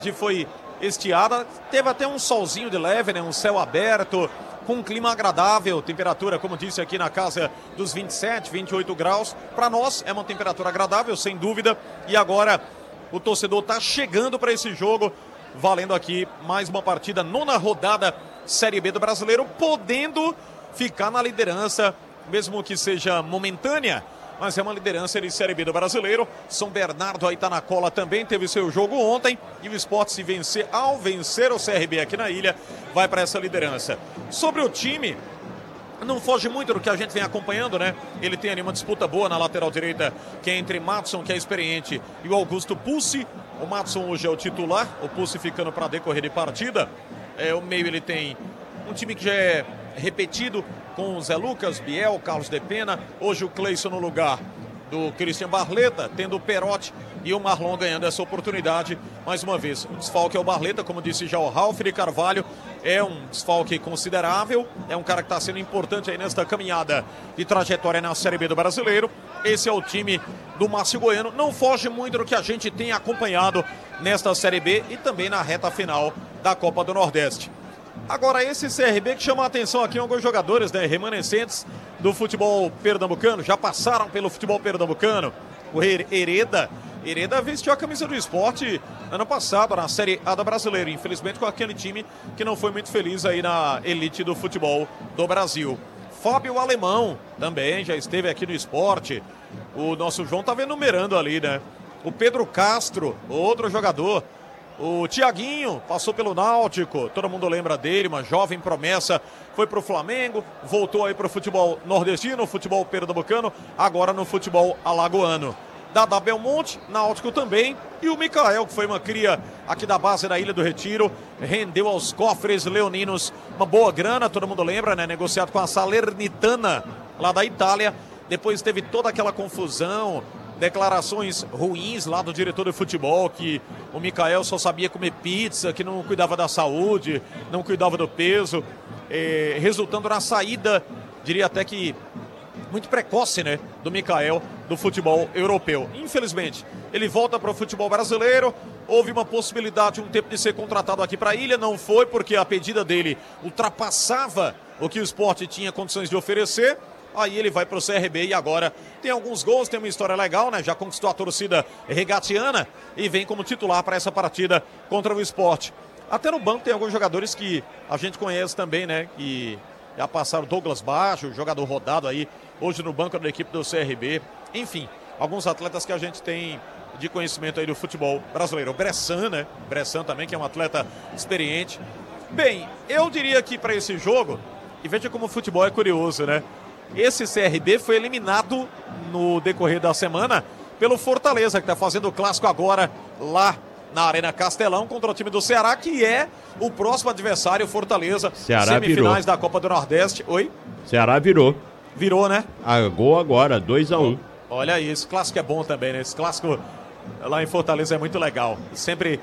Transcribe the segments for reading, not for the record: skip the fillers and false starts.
Foi estiada, teve até um solzinho de leve, né? Um céu aberto, com um clima agradável, temperatura, como disse aqui, na casa dos 27, 28 graus. Para nós é uma temperatura agradável, sem dúvida, e agora o torcedor está chegando para esse jogo, valendo aqui mais uma partida, nona rodada Série B do Brasileiro, podendo ficar na liderança, mesmo que seja momentânea, mas é uma liderança de Série B do Brasileiro. São Bernardo aí tá na cola também, teve seu jogo ontem, e o Sport, se vencer, ao vencer o CRB aqui na ilha, vai para essa liderança. Sobre o time, não foge muito do que a gente vem acompanhando, né? Ele tem ali uma disputa boa na lateral direita, que é entre Madson, que é experiente, e o Augusto Pussi. O Madson hoje é o titular, o Pussi ficando para decorrer de partida. O meio ele tem um time que já é repetido, com o Zé Lucas, Biel, Carlos de Pena. Hoje o Cleison no lugar do Christian Barleta, tendo o Perotti e o Marlon ganhando essa oportunidade. Mais uma vez, o desfalque é o Barleta, como disse já o Ralf de Carvalho, é um desfalque considerável, é um cara que está sendo importante aí nesta caminhada de trajetória na Série B do Brasileiro. Esse é o time do Márcio Goiano, não foge muito do que a gente tem acompanhado nesta Série B e também na reta final da Copa do Nordeste. Agora, esse CRB que chama a atenção aqui, alguns jogadores, né, remanescentes do futebol pernambucano, já passaram pelo futebol pernambucano. O Hereda vestiu a camisa do Sport ano passado na Série A do Brasileiro, infelizmente com aquele time que não foi muito feliz aí na elite do futebol do Brasil. Fábio Alemão também já esteve aqui no Sport. O nosso João estava enumerando ali, né? O Pedro Castro, outro jogador. O Thiaguinho passou pelo Náutico, todo mundo lembra dele, uma jovem promessa, foi pro Flamengo, voltou aí pro futebol nordestino, futebol pernambucano, agora no futebol alagoano. Dada Belmonte, Náutico também, e o Mikael, que foi uma cria aqui da base da Ilha do Retiro, rendeu aos cofres leoninos uma boa grana, todo mundo lembra, né? Negociado com a Salernitana, lá da Itália. Depois teve toda aquela confusão, declarações ruins lá do diretor de futebol, que o Mikael só sabia comer pizza, que não cuidava da saúde, não cuidava do peso, resultando na saída, diria até que muito precoce, né, do Mikael do futebol europeu. Infelizmente, ele volta para o futebol brasileiro. Houve uma possibilidade um tempo de ser contratado aqui para a ilha, não foi, porque a pedida dele ultrapassava o que o Sport tinha condições de oferecer. Aí ele vai para o CRB e agora tem alguns gols, tem uma história legal, né? Já conquistou a torcida regatiana e vem como titular para essa partida contra o Sport. Até no banco tem alguns jogadores que a gente conhece também, né? Que já passaram. Douglas Baggio, jogador rodado aí, hoje no banco da equipe do CRB. Enfim, alguns atletas que a gente tem de conhecimento aí do futebol brasileiro. O Bressan, né? Bressan também, que é um atleta experiente. Bem, eu diria que para esse jogo, e veja como o futebol é curioso, né? Esse CRB foi eliminado no decorrer da semana pelo Fortaleza, que está fazendo o clássico agora lá na Arena Castelão contra o time do Ceará, que é o próximo adversário, Fortaleza. Ceará semifinais virou. Da Copa do Nordeste. Oi? Ceará virou. Virou, né? Gol agora, 2-1. Olha aí, esse clássico é bom também, né? Esse clássico lá em Fortaleza é muito legal. Sempre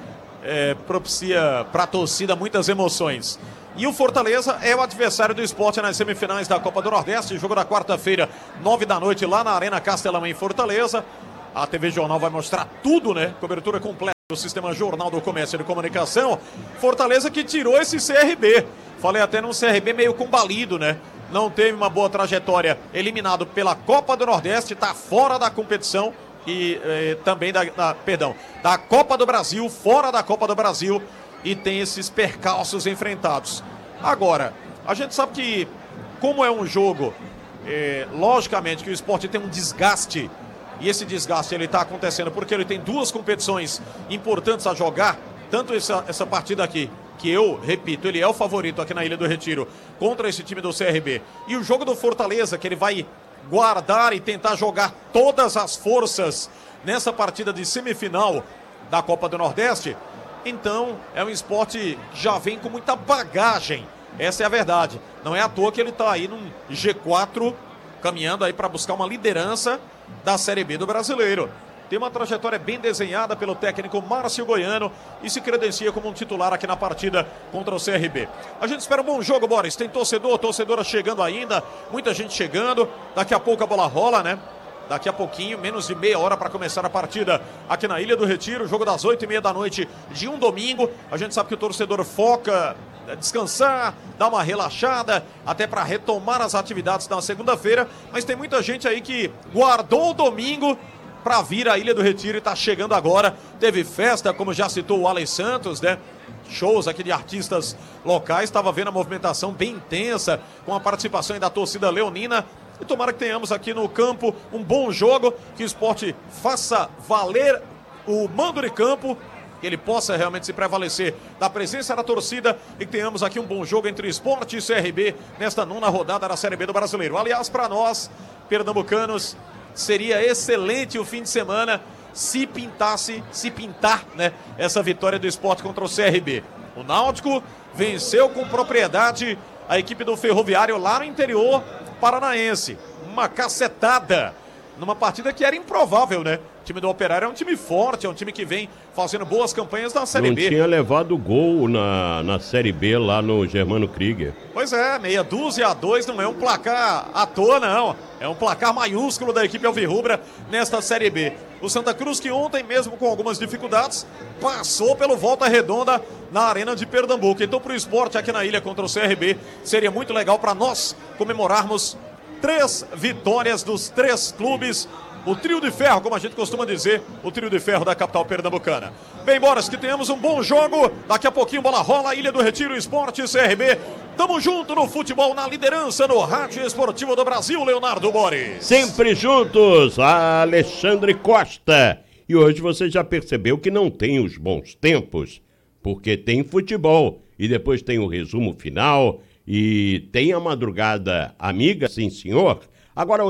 propicia para a torcida muitas emoções. E o Fortaleza é o adversário do Sport nas semifinais da Copa do Nordeste. Jogo da quarta-feira, 9 da noite, lá na Arena Castelão, em Fortaleza. A TV Jornal vai mostrar tudo, né? Cobertura completa do Sistema Jornal do Comércio e de Comunicação. Fortaleza que tirou esse CRB. Falei até num CRB meio combalido, né? Não teve uma boa trajetória. Eliminado pela Copa do Nordeste, está fora da competição. E também da Copa do Brasil, fora da Copa do Brasil. E tem esses percalços enfrentados. Agora, a gente sabe que, como é um jogo, logicamente que o Sport tem um desgaste, e esse desgaste ele está acontecendo porque ele tem duas competições importantes a jogar, tanto essa partida aqui, que eu repito, ele é o favorito aqui na Ilha do Retiro, contra esse time do CRB, e o jogo do Fortaleza, que ele vai guardar e tentar jogar todas as forças nessa partida de semifinal da Copa do Nordeste. Então, é um esporte que já vem com muita bagagem. Essa é a verdade. Não é à toa que ele está aí num G4, caminhando aí para buscar uma liderança da Série B do Brasileiro. Tem uma trajetória bem desenhada pelo técnico Márcio Goiano e se credencia como um titular aqui na partida contra o CRB. A gente espera um bom jogo, Boris. Tem torcedora chegando ainda, muita gente chegando. Daqui a pouco a bola rola, né? daqui a pouquinho, menos de meia hora para começar a partida aqui na Ilha do Retiro, jogo das 8h30 da noite de um domingo. A gente sabe que o torcedor foca descansar, dar uma relaxada, até para retomar as atividades na segunda-feira, mas tem muita gente aí que guardou o domingo para vir à Ilha do Retiro e está chegando agora. Teve festa, como já citou o Alex Santos, né? Shows aqui de artistas locais, estava vendo a movimentação bem intensa, com a participação aí da torcida leonina. E tomara que tenhamos aqui no campo um bom jogo, que o Sport faça valer o mando de campo, que ele possa realmente se prevalecer da presença da torcida e que tenhamos aqui um bom jogo entre Sport e CRB nesta 9ª rodada da Série B do Brasileiro. Aliás, para nós, pernambucanos, seria excelente o fim de semana se pintar, né, essa vitória do Sport contra o CRB. O Náutico venceu com propriedade a equipe do Ferroviário lá no interior paranaense. Uma cacetada numa partida que era improvável, né? O time do Operário é um time forte, é um time que vem fazendo boas campanhas na Série B. Não tinha levado gol na Série B lá no Germano Krieger. Pois é, 6-2 não é um placar à toa, não. É um placar maiúsculo da equipe alvirrubra nesta Série B. O Santa Cruz, que ontem, mesmo com algumas dificuldades, passou pelo Volta Redonda na Arena de Pernambuco. Então, para o Sport aqui na ilha contra o CRB, seria muito legal para nós comemorarmos 3 vitórias dos 3 clubes. O trio de ferro, como a gente costuma dizer, o trio de ferro da capital pernambucana. Bem, Boris, que tenhamos um bom jogo. Daqui a pouquinho bola rola, Ilha do Retiro, Sport e CRB. Tamo junto no futebol, na liderança, no Rádio Esportivo do Brasil, Leonardo Boris. Sempre juntos, Alexandre Costa. E hoje você já percebeu que não tem os bons tempos, porque tem futebol. E depois tem o resumo final e tem a madrugada amiga, sim senhor. Agora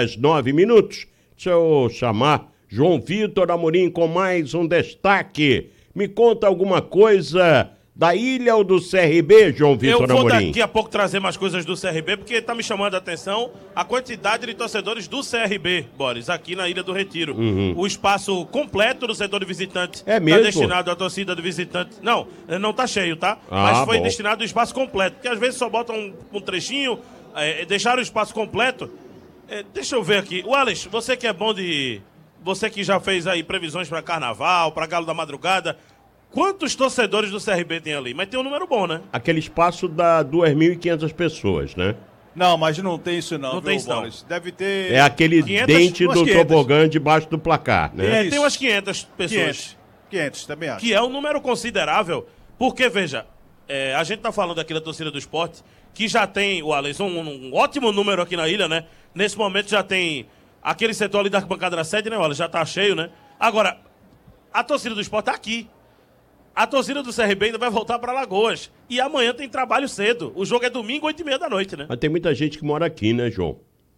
8h09. Deixa eu chamar João Vitor Amorim com mais um destaque. Me conta alguma coisa da ilha ou do CRB, João Vitor Amorim? Eu vou daqui a pouco trazer mais coisas do CRB, porque tá me chamando a atenção a quantidade de torcedores do CRB, Boris, aqui na Ilha do Retiro. O espaço completo do setor de visitante é mesmo? Tá destinado à torcida de visitante. Não tá cheio, tá? Mas foi destinado o espaço completo, porque às vezes só botam um trechinho, deixaram o espaço completo. Deixa eu ver aqui. O Alex, você que é bom de... Você que já fez aí previsões para Carnaval, para Galo da Madrugada, quantos torcedores do CRB tem ali? Mas tem um número bom, né? Aquele espaço dá 2.500 pessoas, né? Não, mas não tem isso não, não tem isso não. Deve ter... É aquele 500, dente do 500. Tobogã debaixo do placar, né? Tem umas 500 pessoas. 500, também acho. Que é um número considerável, porque, veja, a gente tá falando aqui da torcida do Sport, que já tem, o Alex, um ótimo número aqui na ilha, né? Nesse momento já tem aquele setor ali da arquibancada da sede, né, Alex? Já tá cheio, né? Agora, a torcida do Sport tá aqui. A torcida do CRB ainda vai voltar para Alagoas. E amanhã tem trabalho cedo. O jogo é domingo, 8h30 da noite, né? Mas tem muita gente que mora aqui, né, João?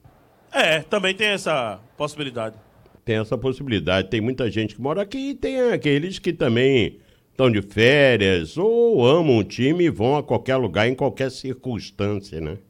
Também tem essa possibilidade. Tem essa possibilidade. Tem muita gente que mora aqui e tem aqueles que também estão de férias ou amam o time e vão a qualquer lugar, em qualquer circunstância, né?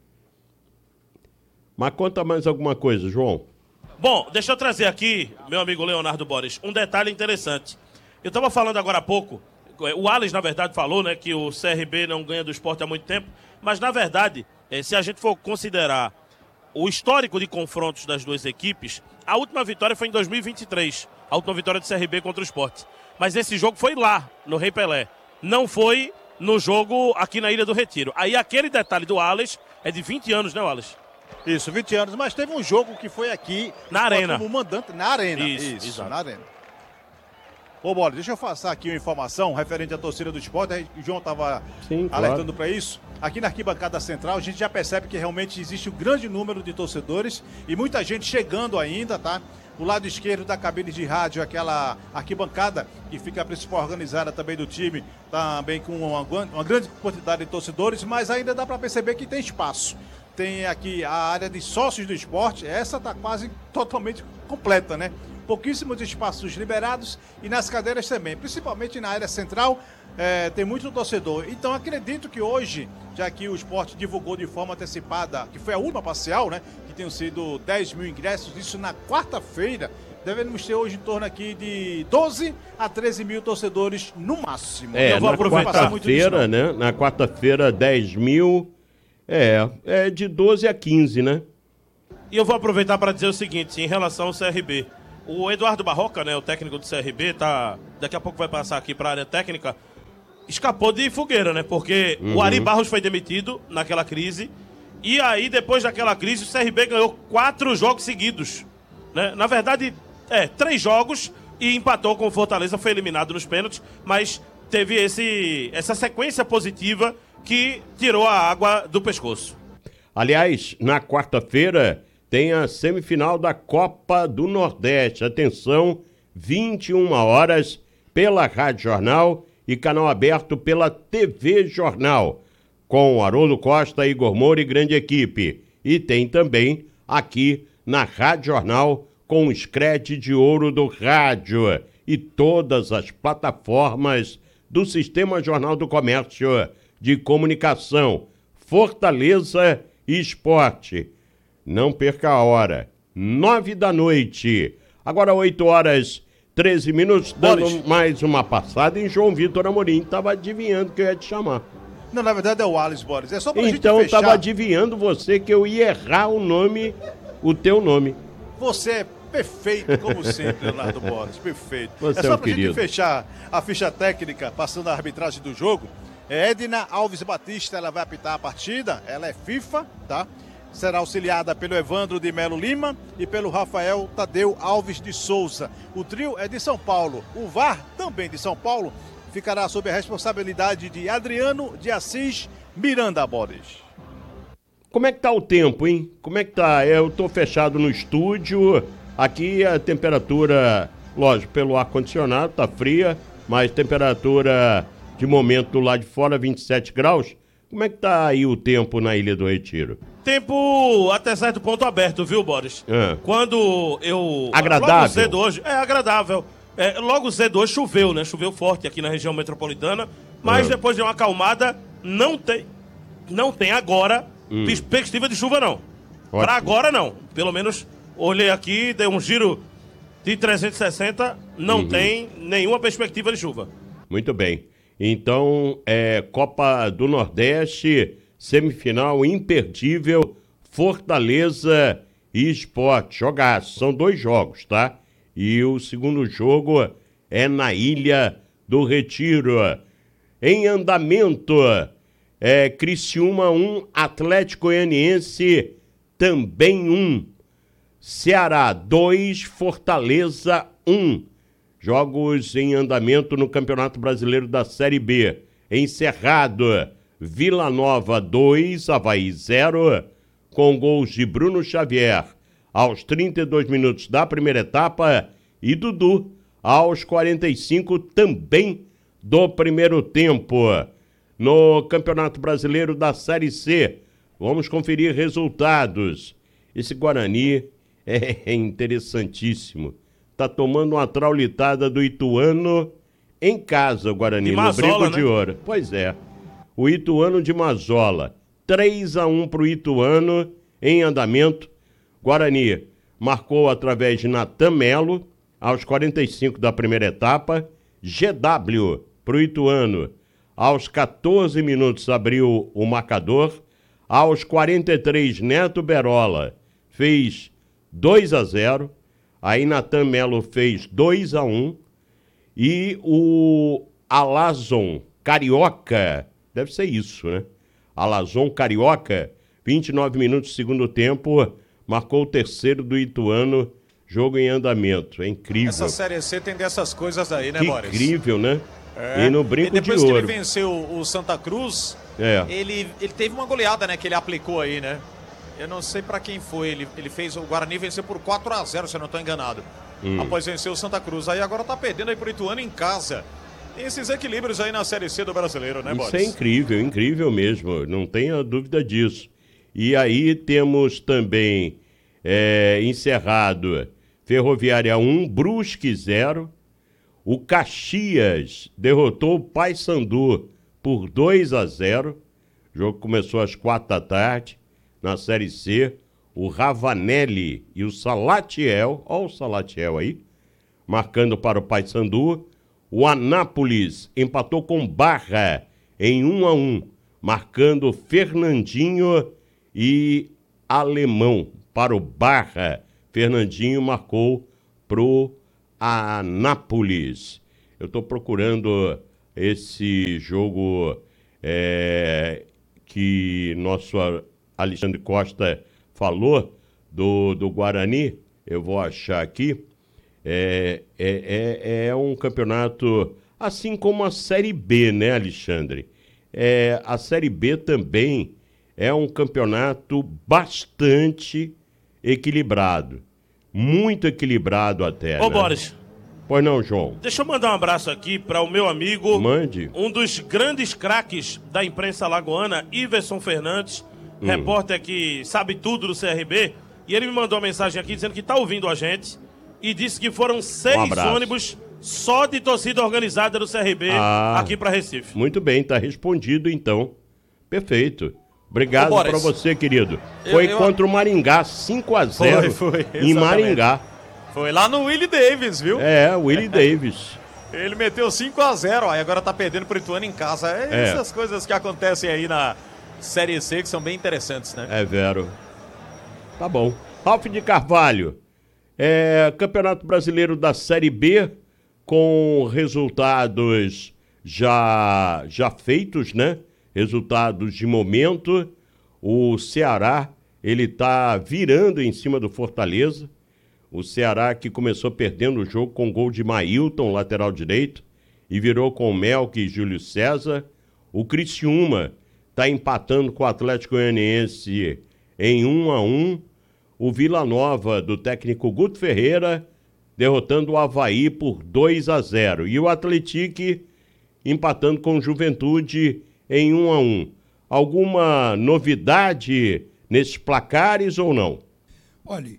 Mas conta mais alguma coisa, João. Bom, deixa eu trazer aqui, meu amigo Leonardo Boris, um detalhe interessante. Eu estava falando agora há pouco, o Alex, na verdade, falou, né, que o CRB não ganha do Sport há muito tempo, mas, na verdade, se a gente for considerar o histórico de confrontos das duas equipes, a última vitória foi em 2023, a última vitória do CRB contra o Sport. Mas esse jogo foi lá, no Rei Pelé, não foi no jogo aqui na Ilha do Retiro. Aí aquele detalhe do Alex é de 20 anos, né, Alex? Isso, 20 anos, mas teve um jogo que foi aqui... Na Arena. Como mandante, na Arena. Isso, na Arena. Ô, Bola, deixa eu passar aqui uma informação referente à torcida do Sport. O João estava alertando para isso. Aqui na arquibancada central, a gente já percebe que realmente existe um grande número de torcedores e muita gente chegando ainda, tá? O lado esquerdo da cabine de rádio, aquela arquibancada que fica a principal organizada também do time, também com uma grande quantidade de torcedores, mas ainda dá para perceber que tem espaço. Tem aqui a área de sócios do esporte, essa está quase totalmente completa, né? Pouquíssimos espaços liberados e nas cadeiras também, principalmente na área central, tem muito torcedor. Então acredito que hoje, já que o Sport divulgou de forma antecipada, que foi a última parcial, né? Que tenham sido 10 mil ingressos, isso na quarta-feira, devemos ter hoje em torno aqui de 12 a 13 mil torcedores no máximo. Eu vou aproveitar muito disso, né? Na quarta-feira, 10 mil, de 12 a 15, né? E eu vou aproveitar para dizer o seguinte, em relação ao CRB. O Eduardo Barroca, né, o técnico do CRB, daqui a pouco vai passar aqui para a área técnica, escapou de fogueira, né? Porque o Ari Barros foi demitido naquela crise. E aí, depois daquela crise, o CRB ganhou 4 jogos seguidos. Né? Na verdade, 3 jogos e empatou com o Fortaleza, foi eliminado nos pênaltis, mas teve essa sequência positiva que tirou a água do pescoço. Aliás, na quarta-feira tem a semifinal da Copa do Nordeste. Atenção, 21 horas pela Rádio Jornal e canal aberto pela TV Jornal, com Haroldo Costa, Igor Moura e grande equipe. E tem também aqui na Rádio Jornal com o Scred de Ouro do Rádio e todas as plataformas do Sistema Jornal do Comércio de Comunicação, Fortaleza e Esporte. Não perca a hora, 9h. Agora 8h13, dando mais uma passada em João Vitor Amorim. Estava adivinhando que eu ia te chamar. Não, na verdade é o Alex, Boris. É só pra gente então fechar. Estava adivinhando você que eu ia errar o teu nome. Você é perfeito, como sempre, Leonardo Boris. Perfeito. Você é só pra querido. gente fechar a ficha técnica, passando a arbitragem do jogo. Edna Alves Batista, ela vai apitar a partida. Ela é FIFA, tá? Será auxiliada pelo Evandro de Melo Lima e pelo Rafael Tadeu Alves de Souza. O trio é de São Paulo. O VAR, também de São Paulo, ficará sob a responsabilidade de Adriano de Assis Miranda, Boris. Como é que tá o tempo, hein? Como é que tá? Eu tô fechado no estúdio. Aqui a temperatura, lógico, pelo ar-condicionado, tá fria, mas temperatura de momento lá de fora, 27 graus. Como é que tá aí o tempo na Ilha do Retiro? Tempo até certo ponto aberto, viu, Boris? Quando eu... Agradável? Logo cedo hoje, agradável. Logo cedo hoje choveu, né? Choveu forte aqui na região metropolitana, mas depois de uma acalmada, não tem agora perspectiva de chuva, não. Para agora, não. Pelo menos olhei aqui, dei um giro de 360, não tem nenhuma perspectiva de chuva. Muito bem. Então, Copa do Nordeste, semifinal imperdível, Fortaleza e Sport. Jogaço, são 2 jogos, tá? E o segundo jogo é na Ilha do Retiro. Em andamento, Criciúma 1, Atlético Goianiense também 1. Ceará 2, Fortaleza 1. Jogos em andamento no Campeonato Brasileiro da Série B. Encerrado, Vila Nova 2, Avaí 0, com gols de Bruno Xavier aos 32 minutos da primeira etapa e Dudu aos 45 também do primeiro tempo. No Campeonato Brasileiro da Série C, vamos conferir resultados. Esse Guarani é interessantíssimo. Tá tomando uma traulitada do Ituano em casa, o Guarani, no Brinco de Ouro. Pois é. O Ituano de Mazola. 3-1 pro Ituano em andamento. Guarani marcou através de Natan Melo aos 45 da primeira etapa. GW pro Ituano. Aos 14 minutos abriu o marcador. Aos 43, Neto Berola fez 2-0. Aí Natan Melo fez 2-1 e o Alazon Carioca, deve ser isso, né? Alazon Carioca, 29 minutos do segundo tempo, marcou o terceiro do Ituano, jogo em andamento. É incrível. Essa Série C tem dessas coisas aí, né, que Boris? Incrível, né? E no Brinco de Ouro. Depois que ele venceu o Santa Cruz, ele teve uma goleada, né, que ele aplicou aí, né? Eu não sei pra quem foi, ele fez o Guarani vencer por 4-0, se eu não tô enganado. Após vencer o Santa Cruz. Aí agora tá perdendo aí pro Ituano em casa. Tem esses equilíbrios aí na Série C do Brasileiro, né, Boris? Isso é incrível, incrível mesmo, não tenha dúvida disso. E aí temos também encerrado Ferroviária 1, Brusque 0. O Caxias derrotou o Paysandu por 2-0. O jogo começou às 4 da tarde. Na Série C, o Ravanelli e o Salatiel, olha o Salatiel aí, marcando para o Paysandu. O Anápolis empatou com Barra em 1-1, marcando Fernandinho e Alemão para o Barra. Fernandinho marcou pro Anápolis. Eu estou procurando esse jogo que nosso Alexandre Costa falou do Guarani. Eu vou achar aqui. É um campeonato assim como a Série B, né, Alexandre? A Série B também é um campeonato bastante equilibrado. Muito equilibrado até. Ô, né? Boris. Pois não, João? Deixa eu mandar um abraço aqui para o meu amigo. Mande. Um dos grandes craques da imprensa alagoana, Iverson Fernandes, repórter que sabe tudo do CRB. E ele me mandou uma mensagem aqui dizendo que está ouvindo a gente e disse que foram 6 ônibus só de torcida organizada do CRB aqui para Recife. Muito bem, tá respondido então. Perfeito. Obrigado para você, querido. Foi contra o Maringá, 5-0 foi, em Maringá. Foi lá no Willie Davis, viu? Willie Davis. Ele meteu 5-0, aí agora tá perdendo pro Ituano em casa. Essas coisas que acontecem aí na Série C que são bem interessantes, né? É vero. Tá bom. Ralf de Carvalho. Campeonato Brasileiro da Série B com resultados já feitos, né? Resultados de momento. O Ceará, ele tá virando em cima do Fortaleza. O Ceará que começou perdendo o jogo com gol de Mailton, lateral direito, e virou com Melk e Júlio César. O Criciúma está empatando com o Atlético Goianiense em 1-1. O Vila Nova, do técnico Guto Ferreira, derrotando o Avaí por 2-0. E o Atlético empatando com o Juventude em 1-1. Alguma novidade nesses placares ou não? Olha,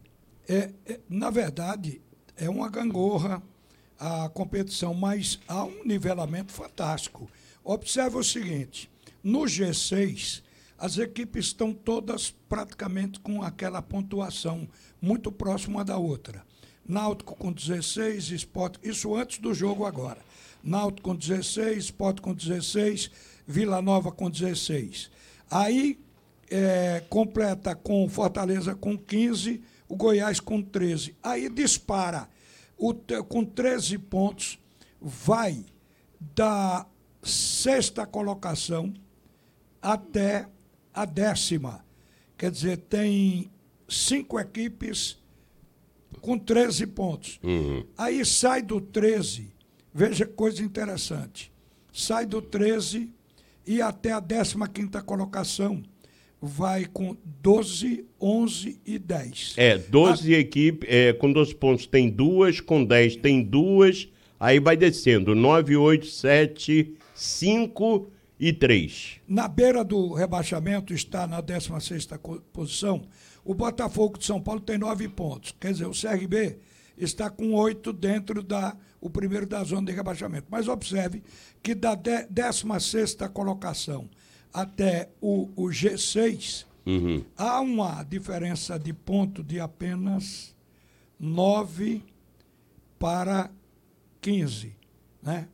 na verdade, é uma gangorra a competição, mas há um nivelamento fantástico. Observe o seguinte, no G6, as equipes estão todas praticamente com aquela pontuação muito próxima da outra. Náutico com 16, Sport, isso antes do jogo agora. Náutico com 16, Sport com 16, Vila Nova com 16. Aí completa com Fortaleza com 15, o Goiás com 13. Aí dispara. Com 13 pontos, vai da 6ª colocação até a 10ª. Quer dizer, tem 5 equipes com 13 pontos. Aí sai do 13, veja que coisa interessante. Sai do 13 e até a 15ª colocação vai com 12, 11 e 10. 12 equipes, com 12 pontos tem 2, com 10 tem 2, aí vai descendo, 9, 8, 7, 5 e 3. Na beira do rebaixamento está na 16ª posição, o Botafogo de São Paulo tem 9 pontos, quer dizer, o CRB está com 8 dentro o primeiro da zona de rebaixamento. Mas observe que da 16ª colocação até o G6, há uma diferença de ponto de apenas 9 para 15, né?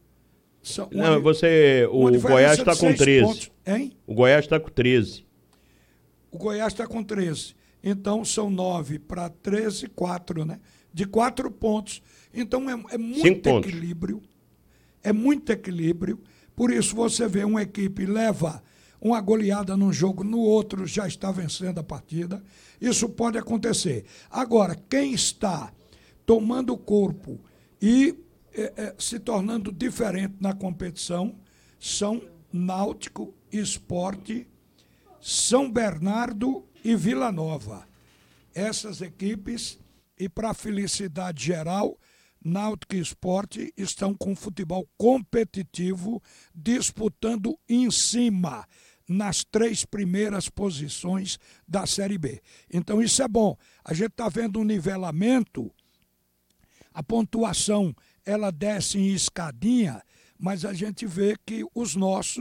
O Goiás está com 13. Pontos, hein? O Goiás está com 13. O Goiás está com 13. Então são 9 para 13, 4, né? De 4 pontos. Então é muito equilíbrio. É muito equilíbrio. Por isso você vê uma equipe leva uma goleada num jogo, no outro já está vencendo a partida. Isso pode acontecer. Agora, quem está tomando corpo e se tornando diferente na competição são Náutico, Sport, São Bernardo e Vila Nova. Essas equipes, e para a felicidade geral, Náutico e Sport estão com futebol competitivo, disputando em cima, nas 3 primeiras posições da Série B. Então isso é bom. A gente está vendo um nivelamento, a pontuação ela desce em escadinha, mas a gente vê que os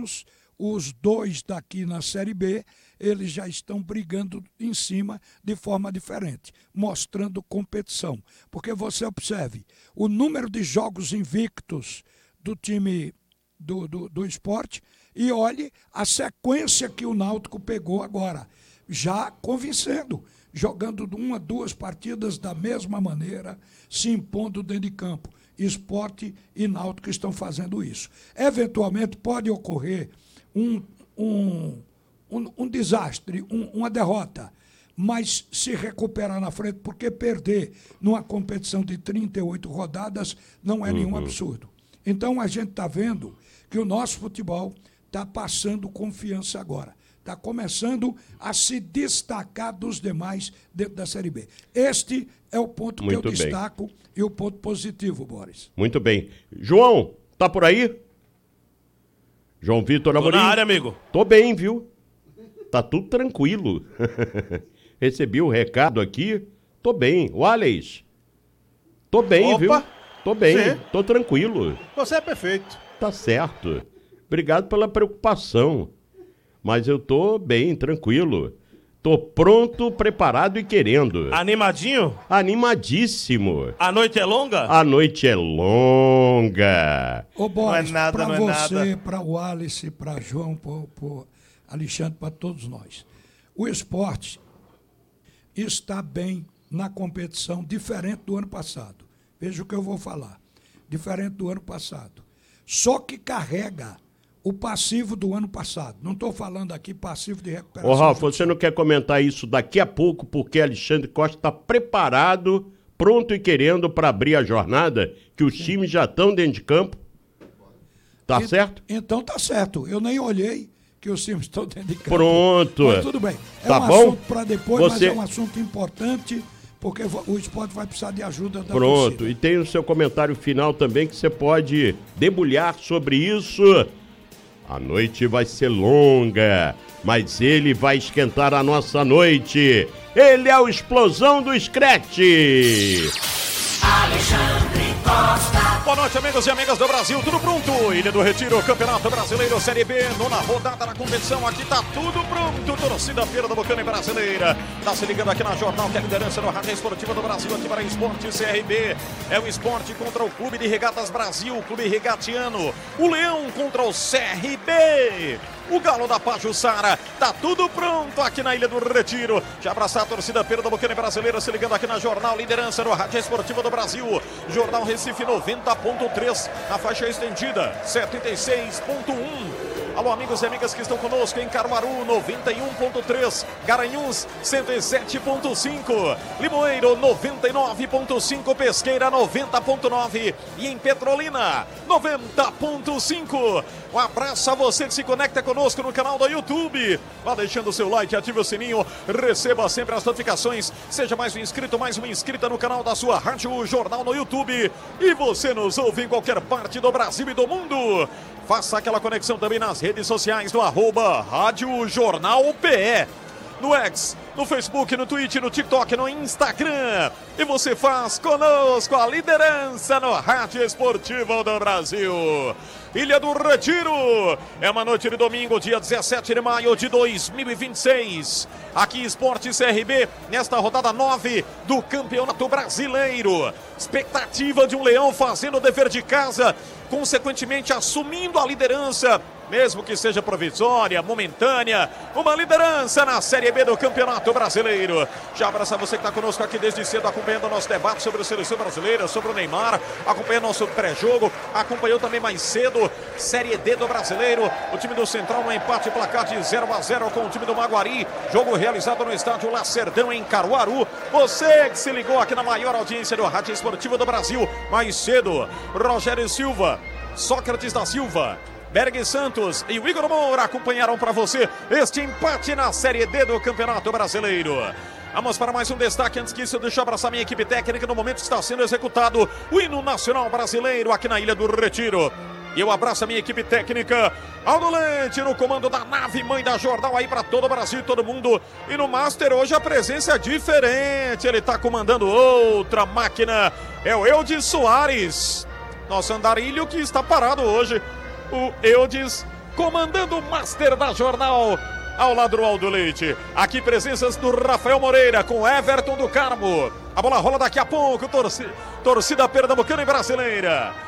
2 daqui na Série B, eles já estão brigando em cima de forma diferente, mostrando competição. Porque você observe, o número de jogos invictos do time do Sport e olhe a sequência que o Náutico pegou agora, já convencendo. jogando 1 a 2 partidas da mesma maneira, se impondo dentro de campo. Sport e Náutico estão fazendo isso. Eventualmente pode ocorrer um desastre, uma derrota, mas se recuperar na frente, porque perder numa competição de 38 rodadas não é nenhum absurdo. Então a gente está vendo que o nosso futebol está passando confiança agora. Está começando a se destacar dos demais dentro da Série B. Este é o ponto que eu destaco e o ponto positivo, Boris. Muito bem. João, tá por aí? João Vitor Amorim? Tô na área, amigo. Tô bem, viu? Tá tudo tranquilo. Recebi o recado aqui. Tô bem. O Alex? Tô bem, viu? Tô bem. Sim. Tô tranquilo. Você é perfeito. Tá certo. Obrigado pela preocupação. Mas eu tô bem, tranquilo. Tô pronto, preparado e querendo. Animadinho? Animadíssimo. A noite é longa? A noite é longa. Ô, Boris, pra você, pra o Alice, pra João, pro Alexandre, pra todos nós. O esporte está bem na competição, diferente do ano passado. Veja o que eu vou falar. Diferente do ano passado. Só que carrega o passivo do ano passado. Não estou falando aqui passivo de recuperação. Ô, Ralf, você não quer comentar isso daqui a pouco, porque Alexandre Costa está preparado, pronto e querendo para abrir a jornada, que os times já estão dentro de campo? Tá certo? Então tá certo. Eu nem olhei que os times estão dentro de campo. Pronto. Mas tudo bem. É tá um bom? Assunto para depois, mas é um assunto importante, porque o esporte vai precisar de ajuda da Pronto. torcida. E tem o seu comentário final também, que você pode debulhar sobre isso. A noite vai ser longa, mas ele vai esquentar a nossa noite. Ele é o Explosão do Scratch. Alexandre Costa. Boa noite, amigos e amigas do Brasil. Tudo pronto? Ilha do Retiro, Campeonato Brasileiro Série B, 9ª rodada da competição. Aqui tá tudo pronto. Torcida Pernambucana e Brasileira. Tá se ligando aqui na Jornal, que é a liderança do Rádio Esportiva do Brasil, aqui para Esporte CRB. É o esporte contra o Clube de Regatas Brasil, o Clube Regatiano. O Leão contra o CRB. O Galo da Pajuçara, tá tudo pronto aqui na Ilha do Retiro. Já abraçar a torcida Pernambucana e Brasileira, se ligando aqui na Jornal, liderança do Rádio Esportiva do Brasil. Jornal Recife 90.3, na faixa estendida 76.1. Alô, amigos e amigas que estão conosco em Caruaru, 91.3, Garanhuns, 107.5, Limoeiro, 99.5, Pesqueira, 90.9 e em Petrolina, 90.5. Um abraço a você que se conecta conosco no canal do YouTube. Vá deixando o seu like, ative o sininho, receba sempre as notificações. Seja mais um inscrito, mais uma inscrita no canal da sua Rádio Jornal no YouTube. E você nos ouve em qualquer parte do Brasil e do mundo. Faça aquela conexão também nas redes sociais do @Rádio Jornal PE. No X, no Facebook, no Twitch, no TikTok, no Instagram. E você faz conosco a liderança no Rádio Esportivo do Brasil. Ilha do Retiro. É uma noite de domingo, dia 17 de maio de 2026. Aqui Esporte CRB, nesta rodada 9 do Campeonato Brasileiro. Expectativa de um Leão fazendo o dever de casa, consequentemente assumindo a liderança, mesmo que seja provisória, momentânea, uma liderança na Série B do Campeonato Brasileiro. Já abraça você que está conosco aqui desde cedo, acompanhando o nosso debate sobre a seleção brasileira, sobre o Neymar, acompanhando nosso pré-jogo, acompanhou também mais cedo Série D do Brasileiro, o time do Central no empate, placar de 0-0 com o time do Maguari, jogo realizado no estádio Lacerdão em Caruaru. Você que se ligou aqui na maior audiência do Rádio Esportivo do Brasil, mais cedo, Rogério Silva, Sócrates da Silva, Berg Santos e o Igor Moura acompanharam para você este empate na Série D do Campeonato Brasileiro. Vamos para mais um destaque. Antes que isso, deixa eu abraçar minha equipe técnica. No momento está sendo executado o hino nacional brasileiro aqui na Ilha do Retiro. E eu abraço a minha equipe técnica, Aldo Leite no comando da nave mãe da Jornal aí para todo o Brasil e todo mundo. E no Master hoje a presença é diferente, ele está comandando outra máquina, é o Eudes Soares, nosso andarilho que está parado hoje. O Eudes comandando o Master da Jornal, ao lado do Aldo Leite. Aqui presenças do Rafael Moreira com Everton do Carmo. A bola rola daqui a pouco, torcida pernambucana e brasileira.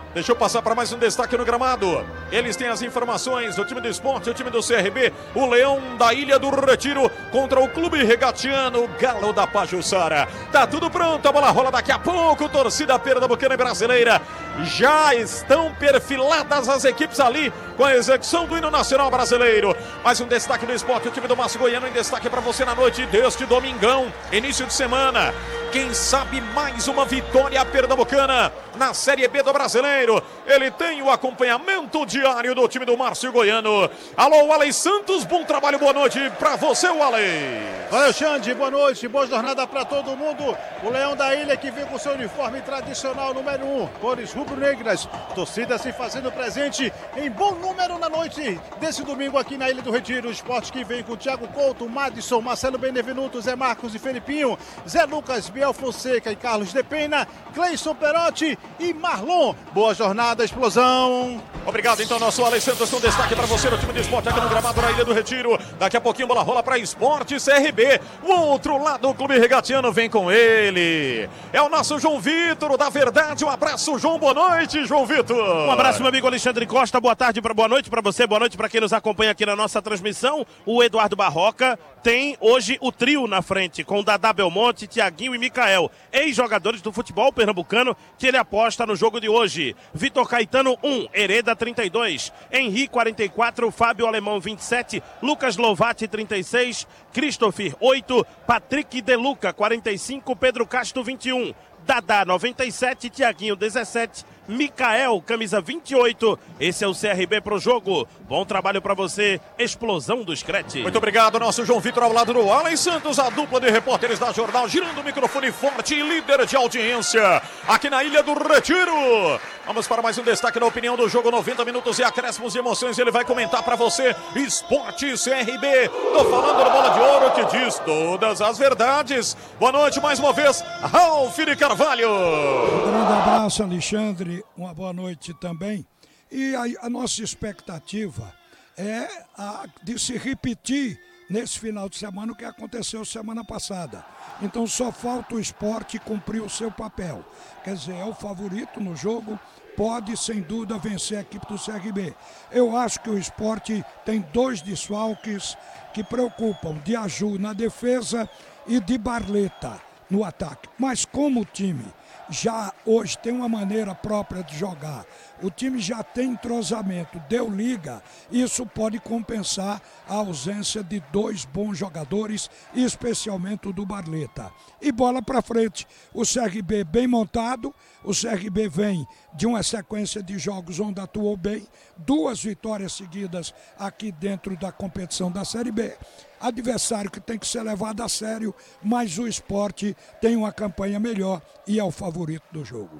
Deixa eu passar para mais um destaque no gramado. Eles têm as informações do time do Sport, o time do CRB, o Leão da Ilha do Retiro contra o Clube Regatiano, Galo da Pajuçara. Tá tudo pronto, a bola rola daqui a pouco, torcida pernambucana e brasileira. Já estão perfiladas as equipes ali com a execução do hino nacional brasileiro. Mais um destaque do Sport, o time do Márcio Goiano em destaque para você na noite deste domingão, início de semana. Quem sabe mais uma vitória pernambucana na Série B do Brasileiro. Ele tem o acompanhamento diário do time do Márcio Goiano. Alô, Walley Santos, bom trabalho, boa noite para você, Walley. Valeu, Xande, boa noite, boa jornada para todo mundo. O Leão da Ilha que vem com seu uniforme tradicional número 1, cores rubro-negras. Torcida se fazendo presente em bom número na noite desse domingo aqui na Ilha do Retiro. O Sport que vem com Thiago Couto, Madison, Marcelo Benevenuto, Zé Marcos e Felipinho, Zé Lucas, Biel Fonseca e Carlos de Pena, Cleison Perotti e Marlon. Boa jornada, explosão. Obrigado, então, nosso Walley Santos com destaque para você no time do Sport aqui no gramado na Ilha do Retiro. Daqui a pouquinho bola rola para Sport CRB. O outro lado, o Clube Regatiano vem com ele. É o nosso João Vitor, da Verdade. Um abraço, João. Boa noite, João Vitor. Um abraço, meu amigo Alexandre Costa. Boa tarde, boa noite para você. Boa noite para quem nos acompanha aqui na nossa transmissão. O Eduardo Barroca tem hoje o trio na frente, com Dadá Belmonte, Tiaguinho e Micael, ex-jogadores do futebol pernambucano, que ele aposta no jogo de hoje. Vitor Caetano, 1, Hereda, 32, Henri, 44, Fábio Alemão, 27, Lucas Lovati, 36, Christopher, 8, Patrick Deluca, 45, Pedro Castro, 21, Dadá, 97, Tiaguinho, 17, Micael, camisa 28. Esse é o CRB pro jogo. Bom trabalho para você, explosão do Screte. Muito obrigado, nosso João Vitor ao lado do Walley Santos, a dupla de repórteres da Jornal, girando o microfone forte e líder de audiência aqui na Ilha do Retiro. Vamos para mais um destaque na opinião do jogo, 90 minutos e acréscimos de emoções. Ele vai comentar para você, Esporte CRB. Tô falando do Bola de Ouro que diz todas as verdades. Boa noite mais uma vez, Ralf de Carvalho. Um grande abraço, Alexandre. Uma boa noite também. E a nossa expectativa é de se repetir nesse final de semana o que aconteceu semana passada. Então só falta o Sport cumprir o seu papel. Quer dizer, é o favorito no jogo, pode sem dúvida vencer a equipe do CRB. Eu acho que o Sport tem 2 desfalques que preocupam, de Aju na defesa e de Barleta no ataque. Mas como o time já hoje tem uma maneira própria de jogar, o time já tem entrosamento, deu liga, isso pode compensar a ausência de 2 bons jogadores, especialmente o do Barleta. E bola para frente, o CRB bem montado, o CRB vem de uma sequência de jogos onde atuou bem, 2 vitórias seguidas aqui dentro da competição da Série B. Adversário que tem que ser levado a sério, mas o Sport tem uma campanha melhor e é o favorito do jogo.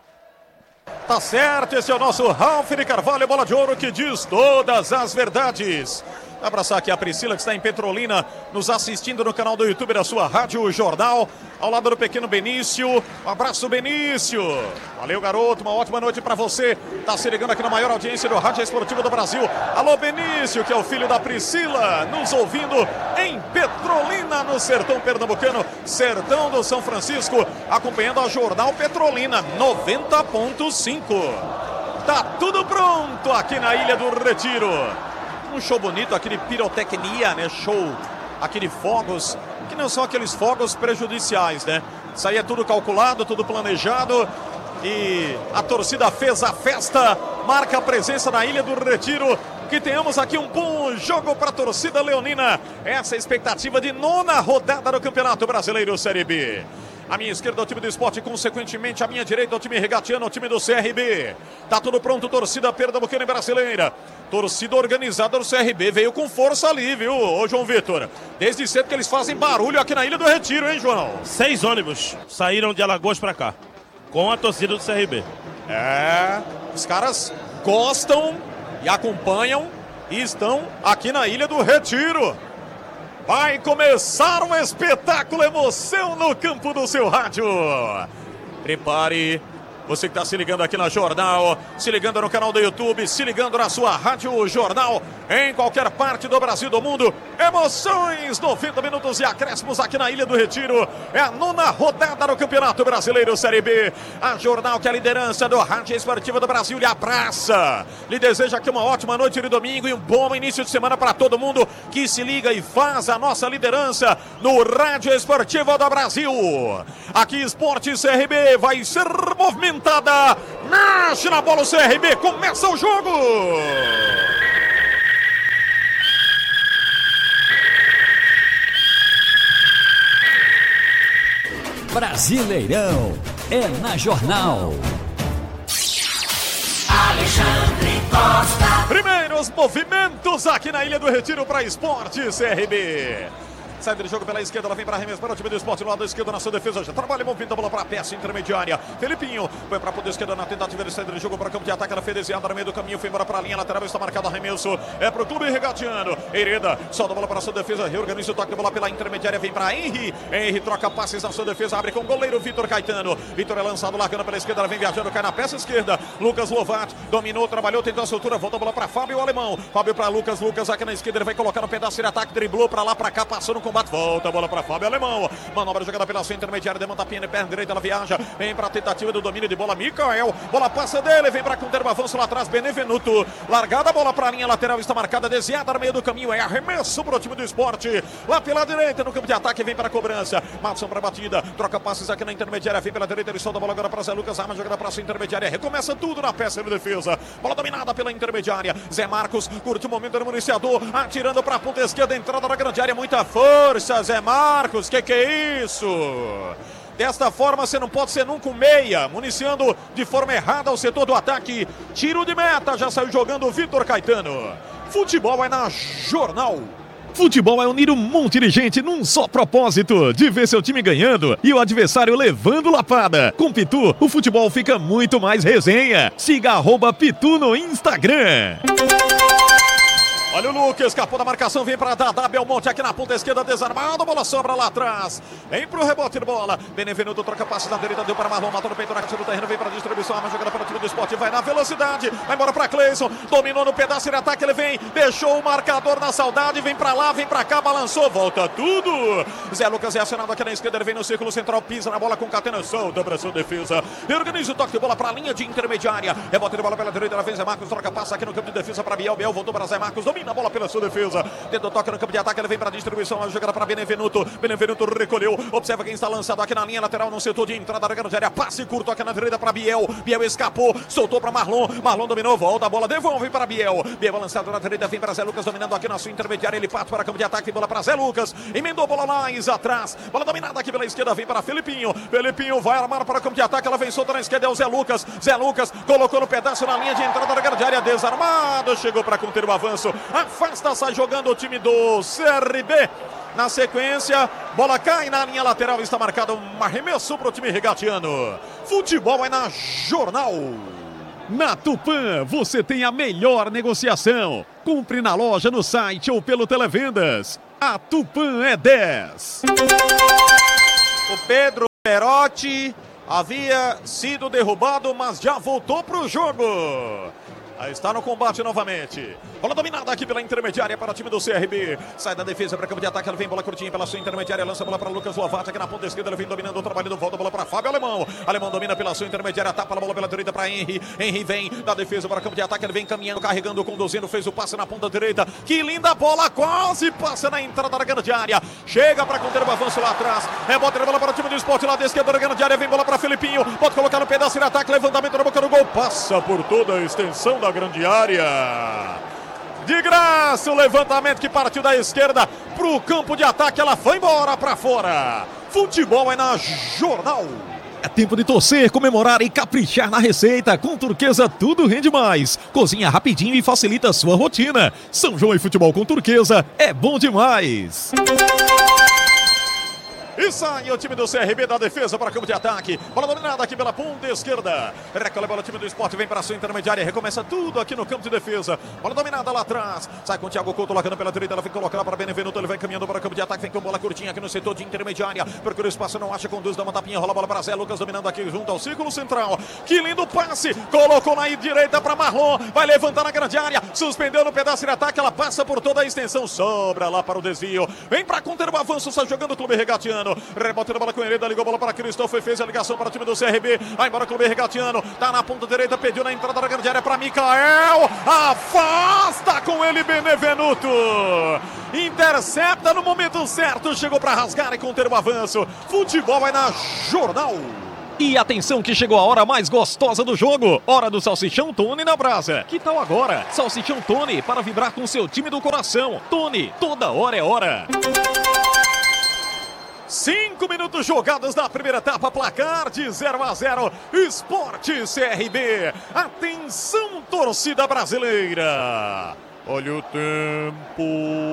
Tá certo, esse é o nosso Ralf de Carvalho, Bola de Ouro que diz todas as verdades. Abraçar aqui a Priscila, que está em Petrolina, nos assistindo no canal do YouTube da sua Rádio Jornal, ao lado do pequeno Benício. Um abraço, Benício. Valeu, garoto, uma ótima noite para você. Tá se ligando aqui na maior audiência do Rádio Esportivo do Brasil. Alô, Benício, que é o filho da Priscila, nos ouvindo em Petrolina, no sertão pernambucano, sertão do São Francisco, acompanhando a Jornal Petrolina 90.5. Tá tudo pronto aqui na Ilha do Retiro. Um show bonito, aquele pirotecnia, né? Show, aquele fogos, que não são aqueles fogos prejudiciais, né? Isso aí é tudo calculado, tudo planejado. E a torcida fez a festa, marca a presença na Ilha do Retiro. Que tenhamos aqui um bom jogo para a torcida leonina. Essa é a expectativa de 9ª rodada do Campeonato Brasileiro Série B. A minha esquerda é o time do Sport, consequentemente a minha direita é o time regatiano, o time do CRB. Tá tudo pronto, torcida pernambucana e brasileira. Torcida organizada do CRB veio com força ali, viu, ô João Vitor? Desde cedo que eles fazem barulho aqui na Ilha do Retiro, hein, João? 6 ônibus saíram de Alagoas pra cá, com a torcida do CRB. É, os caras gostam e acompanham e estão aqui na Ilha do Retiro. Vai começar um espetáculo, emoção no campo do seu rádio. Prepare, você que está se ligando aqui na Jornal, se ligando no canal do YouTube, se ligando na sua Rádio Jornal, em qualquer parte do Brasil e do mundo. Emoções, 90 minutos e acréscimos aqui na Ilha do Retiro. É a 9ª rodada do Campeonato Brasileiro Série B. A Jornal, que é a liderança do Rádio Esportiva do Brasil, lhe abraça. Lhe deseja aqui uma ótima noite de domingo e um bom início de semana para todo mundo que se liga e faz a nossa liderança no Rádio Esportivo do Brasil. Aqui Esporte CRB vai ser movimentada. Nasce na bola o CRB, começa o jogo. Brasileirão é na Jornal. Alexandre Costa. Primeiros movimentos aqui na Ilha do Retiro para Esporte CRB. Saída de jogo pela esquerda, ela vem para arremesso para o time do Esporte, no lado esquerdo na sua defesa, já trabalha, movimenta a bola para a peça intermediária. Felipinho foi para a ponta esquerda na tentativa de saída de jogo para o campo de ataque, ela fez desviada no meio do caminho, foi embora para a linha lateral, está marcado arremesso, é para o clube regatiano. Hereda solta a bola para a sua defesa, reorganiza o toque de bola pela intermediária, vem para Henry. Henry troca passes na sua defesa, abre com o goleiro Vitor Caetano. Vitor é lançado, largando pela esquerda, ela vem viajando, cai na peça esquerda. Lucas Lovato dominou, trabalhou, tentou a soltura, volta a bola para Fábio Alemão. Fábio para Lucas, Lucas aqui na esquerda, ele vai colocar no pedaço de ataque, driblou para lá, para cá, passou no combate, volta a bola para Fábio Alemão, manobra jogada pela sua intermediária, demanda a pena, perna direita, ela viaja, vem para a tentativa do domínio de bola, Mikael, bola passa dele, vem para conter o avanço lá atrás, Benevenuto, largada a bola para a linha lateral, está marcada, desviada no meio do caminho, é arremesso para o time do Esporte, lá pela direita, no campo de ataque, vem para a cobrança, Matson para a batida, troca passes aqui na intermediária, vem pela direita, ele solta a bola agora para Zé Lucas, arma jogada para a sua intermediária, recomeça tudo na peça de defesa, bola dominada pela intermediária, Zé Marcos, curte o momento do municiador, atirando para a ponta esquerda, entrada na grande área, muita força, Zé Marcos, que é isso? Desta forma você não pode ser nunca um meia, municiando de forma errada o setor do ataque, tiro de meta, já saiu jogando o Vitor Caetano. Futebol é na Jornal. Futebol é unir um monte de gente num só propósito, de ver seu time ganhando e o adversário levando lapada. Com Pitu, o futebol fica muito mais resenha. Siga @Pitu no Instagram. Olha o Lucas, escapou da marcação, vem para Dadá Belmonte aqui na ponta esquerda, desarmado, bola sobra lá atrás, vem pro rebote de bola, Benevenuto troca passe na direita, deu para Marlon, matou no peito, na do terreno, vem para a distribuição, arma jogada para o time do Esporte, vai na velocidade, vai embora para Cleison, dominou no pedaço de ataque, ele vem, deixou o marcador na saudade, vem para lá, vem para cá, balançou, volta tudo, Zé Lucas é acionado aqui na esquerda, ele vem no círculo central, pisa na bola com Catena, solta para sua defesa, organiza o toque de bola para a linha de intermediária, rebote de bola pela direita, ela vem Zé Marcos, troca passe aqui no campo de defesa para Biel, Biel voltou para Zé Marcos, domina a bola pela sua defesa, tenta toque no campo de ataque, ele vem para a distribuição, a jogada para Benevenuto, Benevenuto recolheu, observa quem está lançado aqui na linha lateral, no setor de entrada da grande área, passe curto aqui na direita para Biel, Biel escapou, soltou para Marlon, Marlon dominou, volta a bola, devolve para Biel, Biel lançado na direita, vem para Zé Lucas, dominando aqui na sua intermediária, ele parte para campo de ataque, bola para Zé Lucas, emendou bola mais atrás, bola dominada aqui pela esquerda, vem para Felipinho, Felipinho vai armar para campo de ataque, ela vem solta na esquerda, é o Zé Lucas colocou no pedaço na linha de entrada da grande área, desarmado, chegou para conter o avanço, afasta, sai jogando o time do CRB. Na sequência, bola cai na linha lateral, está marcado um arremesso para o time regatiano. Futebol é na Jornal. Na Tupã, você tem a melhor negociação. Compre na loja, no site ou pelo Televendas. A Tupã é 10. O Pedro Perotti havia sido derrubado, mas já voltou para o jogo. Aí está no combate novamente. Bola dominada aqui pela intermediária para o time do CRB. Sai da defesa para campo de ataque. Ele vem bola curtinha pela sua intermediária. Lança a bola para Lucas Lovato aqui na ponta esquerda. Ele vem dominando o trabalho do volta. Bola para Fábio Alemão. Alemão domina pela sua intermediária. Tapa a bola pela direita para Henry. Henry vem da defesa para campo de ataque. Ele vem caminhando, carregando, conduzindo. Fez o passe na ponta direita. Que linda bola. Quase passa na entrada da grande área. Chega para conter o avanço lá atrás. Rebota a bola para o time do Esporte lá da esquerda da grande área. Vem bola para Felipinho. Pode colocar no pedaço de ataque. Levantamento na boca do gol. Passa por toda a extensão da grande área. De graça o levantamento que partiu da esquerda para o campo de ataque. Ela foi embora para fora. Futebol é na Jornal. É tempo de torcer, comemorar e caprichar na receita. Com Turquesa tudo rende mais. Cozinha rapidinho e facilita a sua rotina. São João e futebol com Turquesa é bom demais. E sai o time do CRB da defesa para campo de ataque. Bola dominada aqui pela ponta esquerda. Recolhe a bola, o time do Sport vem para a sua intermediária. Recomeça tudo aqui no campo de defesa. Bola dominada lá atrás. Sai com o Thiago Couto largando pela direita. Ela vem colocar para Benevenuto. Ele vai caminhando para o campo de ataque. Vem com bola curtinha aqui no setor de intermediária. Procura espaço, não acha, conduz, dá uma tapinha. Rola a bola para Zé Lucas dominando aqui junto ao círculo central. Que lindo passe. Colocou na direita para Marlon. Vai levantar na grande área. Suspendeu no pedaço de ataque. Ela passa por toda a extensão. Sobra lá para o desvio. Vem para conter o avanço. Sai jogando o Clube Regatiano. Rebote da bola com Hereda. Ligou a bola para Cristóvão. Fez a ligação para o time do CRB. Vai embora o Clube Regatiano. Tá na ponta direita. Pediu na entrada da grande área para Mikael. Afasta com ele Benevenuto. Intercepta no momento certo. Chegou para rasgar e conter o avanço. Futebol vai na Jornal. E atenção que chegou a hora mais gostosa do jogo. Hora do Salsichão Tony na brasa. Que tal agora? Salsichão Tony para vibrar com seu time do coração. Tony, toda hora é hora. 5 minutos jogados na primeira etapa, placar de 0-0, Sport CRB. Atenção, torcida brasileira. Olha o tempo.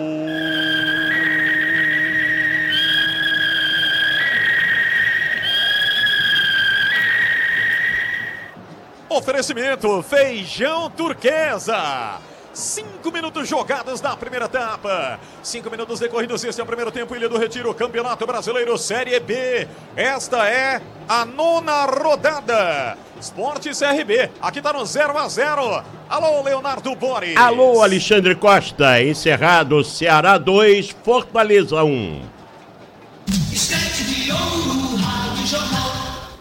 Oferecimento Feijão Turquesa. 5 minutos jogados na primeira etapa. 5 minutos decorridos. Este é o primeiro tempo. Ilha do Retiro, Campeonato Brasileiro Série B. Esta é a 9ª rodada. Sport CRB. Aqui tá no 0-0. Alô, Leonardo Boris. Alô, Alexandre Costa. Encerrado, Ceará 2, Fortaleza 1. Estante de ouro, Rádio Jornal.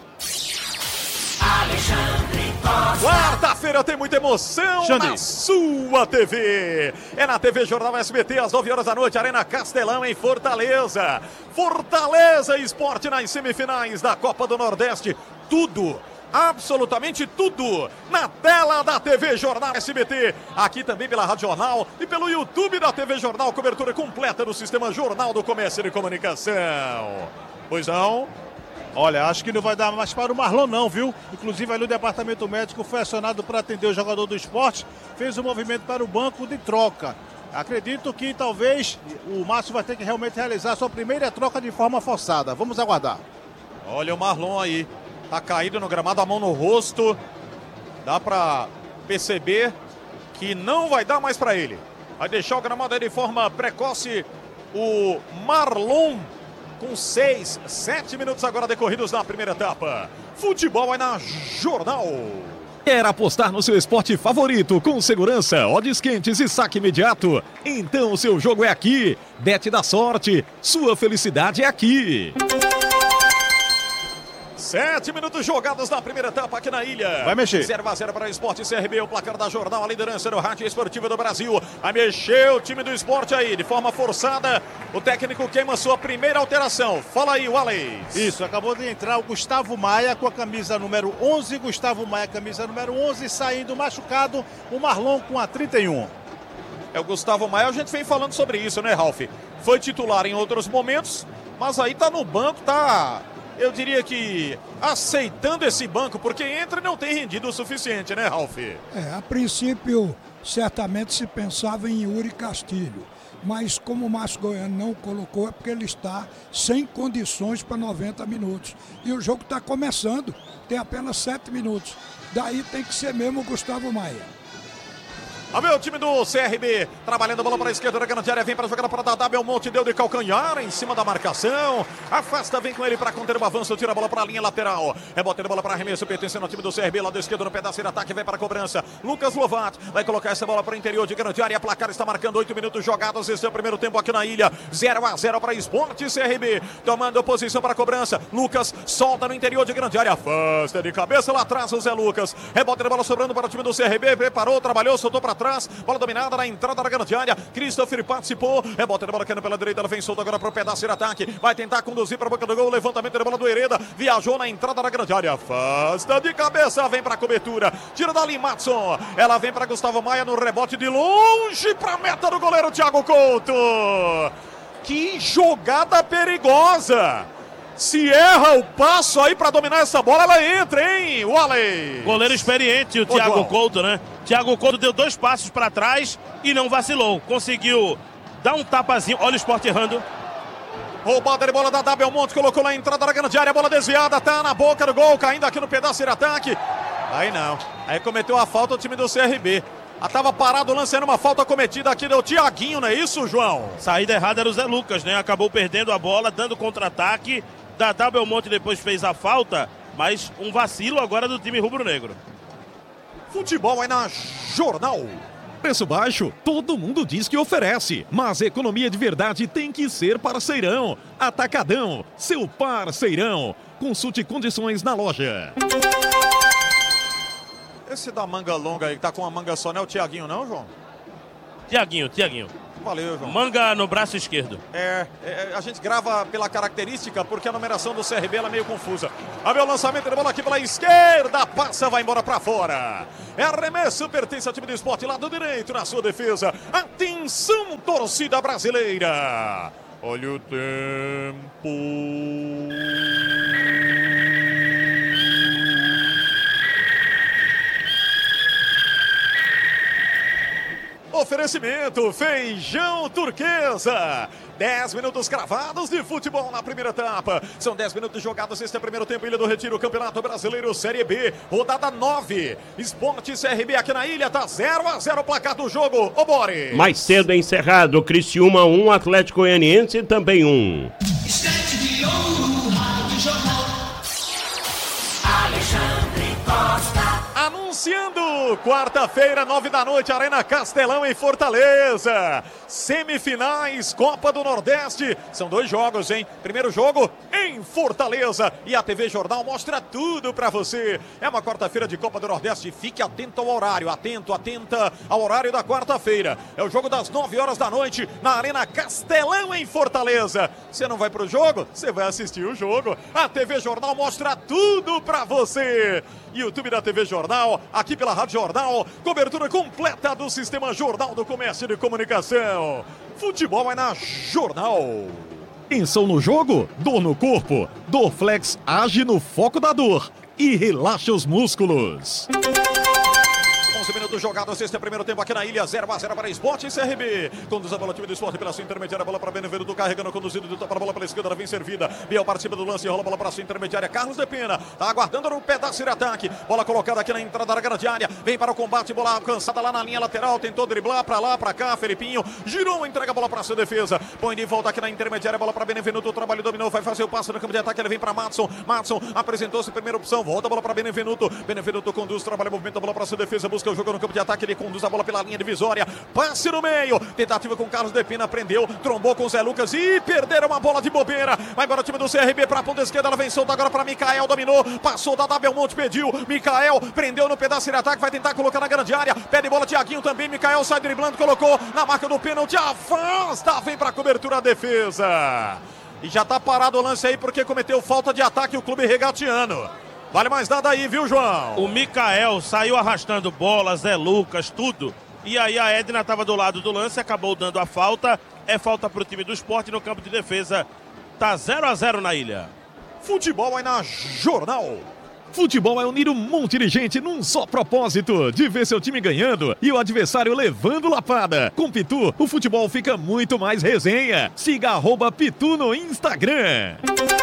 Alexandre Costa. Quarta-feira tem muita emoção Xandri. na sua TV. É na TV Jornal SBT, às 9 horas da noite, Arena Castelão, em Fortaleza. Fortaleza Sport nas semifinais da Copa do Nordeste. Tudo, absolutamente tudo, na tela da TV Jornal SBT. Aqui também pela Rádio Jornal e pelo YouTube da TV Jornal. Cobertura completa do Sistema Jornal do Comércio e Comunicação. Pois não? Olha, acho que não vai dar mais para o Marlon não, viu? Inclusive ali o departamento médico foi acionado para atender o jogador do Sport, fez um movimento para o banco de troca. Acredito que talvez o Márcio vai ter que realmente realizar a sua primeira troca de forma forçada. Vamos aguardar. Olha o Marlon aí, tá caído no gramado, a mão no rosto. Dá para perceber que não vai dar mais para ele. Vai deixar o gramado aí de forma precoce o Marlon. Com 6, 7 minutos agora decorridos na primeira etapa. Futebol é na Jornal. Quer apostar no seu esporte favorito com segurança, odds quentes e saque imediato? Então o seu jogo é aqui. Bet da sorte. Sua felicidade é aqui. 7 minutos jogados na primeira etapa aqui na ilha. Vai mexer. 0-0 para o Sport CRB, o placar da Jornal, a liderança do rádio esportivo do Brasil. Vai mexer o time do Sport aí, de forma forçada. O técnico queima sua primeira alteração. Fala aí, Wallace. Isso, acabou de entrar o Gustavo Maia com a camisa número 11. Gustavo Maia, camisa número 11, saindo machucado. O Marlon com a 31. É o Gustavo Maia, a gente vem falando sobre isso, né, Ralf? Foi titular em outros momentos, mas aí tá no banco, tá... Eu diria que aceitando esse banco, porque entra e não tem rendido o suficiente, né, Ralf? A princípio, certamente se pensava em Yuri Castilho. Mas como o Márcio Goiano não colocou, é porque ele está sem condições para 90 minutos. E o jogo está começando, tem apenas 7 minutos. Daí tem que ser mesmo o Gustavo Maia. A ver o time do CRB, trabalhando a bola para a esquerda da grande área, vem para jogar para Dadá, Belmonte, deu de calcanhar em cima da marcação, afasta, vem com ele para conter o avanço, tira a bola para a linha lateral, rebotando a bola para arremesso, pertencendo ao time do CRB, lado esquerdo no pedaço de ataque, vai para a cobrança, Lucas Lovat, vai colocar essa bola para o interior de grande área, placar está marcando 8 minutos jogados, esse é o primeiro tempo aqui na ilha, 0-0 para Sport CRB, tomando posição para a cobrança, Lucas solta no interior de grande área, afasta de cabeça lá atrás o Zé Lucas, rebote de bola sobrando para o time do CRB, preparou, trabalhou, soltou para trás, bola dominada na entrada da grande área, Christopher participou, rebote de bola caindo pela direita, ela vem solta agora para o pedaço de ataque, vai tentar conduzir para a boca do gol, levantamento de bola do Hereda, viajou na entrada da grande área, afasta de cabeça, vem para a cobertura, tira dali Matson, ela vem para Gustavo Maia no rebote de longe para a meta do goleiro Thiago Couto, que jogada perigosa! Se erra o passo aí pra dominar essa bola, ela entra, hein, Wallace? Goleiro experiente, o Thiago Couto, né? Thiago Couto deu 2 passos pra trás e não vacilou. Conseguiu dar um tapazinho. Olha o Sport errando. Roubada de bola da Belmonte, colocou na entrada da grande área, bola desviada, tá na boca do gol, caindo aqui no pedaço de ataque. Aí não, aí cometeu a falta o time do CRB. Tava parado o lance, era uma falta cometida aqui do Thiaguinho, não é isso, João? Saída errada era o Zé Lucas, né? Acabou perdendo a bola, dando contra-ataque. Dadá Belmonte depois fez a falta, mas um vacilo agora do time rubro-negro. Futebol aí na Jornal. Preço baixo, todo mundo diz que oferece, mas economia de verdade tem que ser parceirão. Atacadão, seu parceirão. Consulte condições na loja. Esse da manga longa aí, que tá com uma manga só, não é o Thiaguinho não, João? Thiaguinho. Valeu, João. Manga no braço esquerdo. A gente grava pela característica, porque a numeração do CRB ela é meio confusa. Olha o lançamento de bola aqui pela esquerda, passa, vai embora pra fora. Arremesso, pertence ao time do Sport, lado direito na sua defesa. Atenção, torcida brasileira. Olha o tempo. Oferecimento Feijão Turquesa. 10 minutos cravados de futebol na primeira etapa. São 10 minutos jogados. Este é o primeiro tempo. Ilha do Retiro, Campeonato Brasileiro Série B. Rodada 9. Sport CRB aqui na ilha. Tá 0-0 o placar do jogo. Ô, Bore. Mais cedo encerrado. Criciúma 1, Atlético Goianiense também 1. Estante de ouro, Rádio Jornal. Alexandre Costa. Anunciando, quarta-feira, 9 da noite, Arena Castelão em Fortaleza. Semifinais, Copa do Nordeste. São 2 jogos, hein? Primeiro jogo em Fortaleza. E a TV Jornal mostra tudo pra você. É uma quarta-feira de Copa do Nordeste. Fique atento ao horário, atenta ao horário da quarta-feira. É o jogo das 9 horas da noite na Arena Castelão em Fortaleza. Você não vai pro jogo? Você vai assistir o jogo. A TV Jornal mostra tudo pra você. YouTube da TV Jornal, aqui pela Rádio Jornal, cobertura completa do Sistema Jornal do Comércio e de Comunicação. Futebol é na Jornal. Tensão no jogo? Dor no corpo? Dorflex age no foco da dor e relaxa os músculos. 11 minutos jogados, este é o primeiro tempo aqui na ilha, 0-0 para Sport e CRB. Conduz a bola, time do Sport pela sua intermediária, bola para Benevenuto, carregando, conduzido, topa a bola pela esquerda, vem servida. Biel participa do lance, rola a bola para sua intermediária, Carlos de Pena, tá aguardando no pedaço de ataque. Bola colocada aqui na entrada da grande área, vem para o combate, bola alcançada lá na linha lateral, tentou driblar para lá, para cá, Felipinho, girou, entrega a bola para sua defesa. Põe de volta aqui na intermediária, bola para Benevenuto, o trabalho dominou, vai fazer o passe no campo de ataque, ele vem para Madson, apresentou-se, primeira opção, volta a bola para Benevenuto, Benevenuto conduz, trabalha, movimenta a bola para sua defesa, busca o jogo no campo de ataque, ele conduz a bola pela linha divisória, passe no meio, tentativa com Carlos de Pena, prendeu, trombou com o Zé Lucas e perderam uma bola de bobeira. Vai embora o time do CRB para a ponta esquerda, ela vem solta agora para Micael, dominou, passou da Belmonte, pediu, Micael prendeu no pedaço de ataque, vai tentar colocar na grande área, pede bola Thiaguinho também, Micael sai driblando, colocou na marca do pênalti, afasta, vem para a cobertura a defesa. E já tá parado o lance aí porque cometeu falta de ataque o clube regatiano. Vale mais nada aí, viu, João? O Micael saiu arrastando bola, Zé Lucas, tudo. E aí a Edna estava do lado do lance, acabou dando a falta. É falta para o time do Sport no campo de defesa. Tá 0-0 na ilha. Futebol aí na Jornal. Futebol é unir um monte de gente num só propósito, de ver seu time ganhando e o adversário levando lapada. Com Pitu, o futebol fica muito mais resenha. Siga @Pitu no Instagram.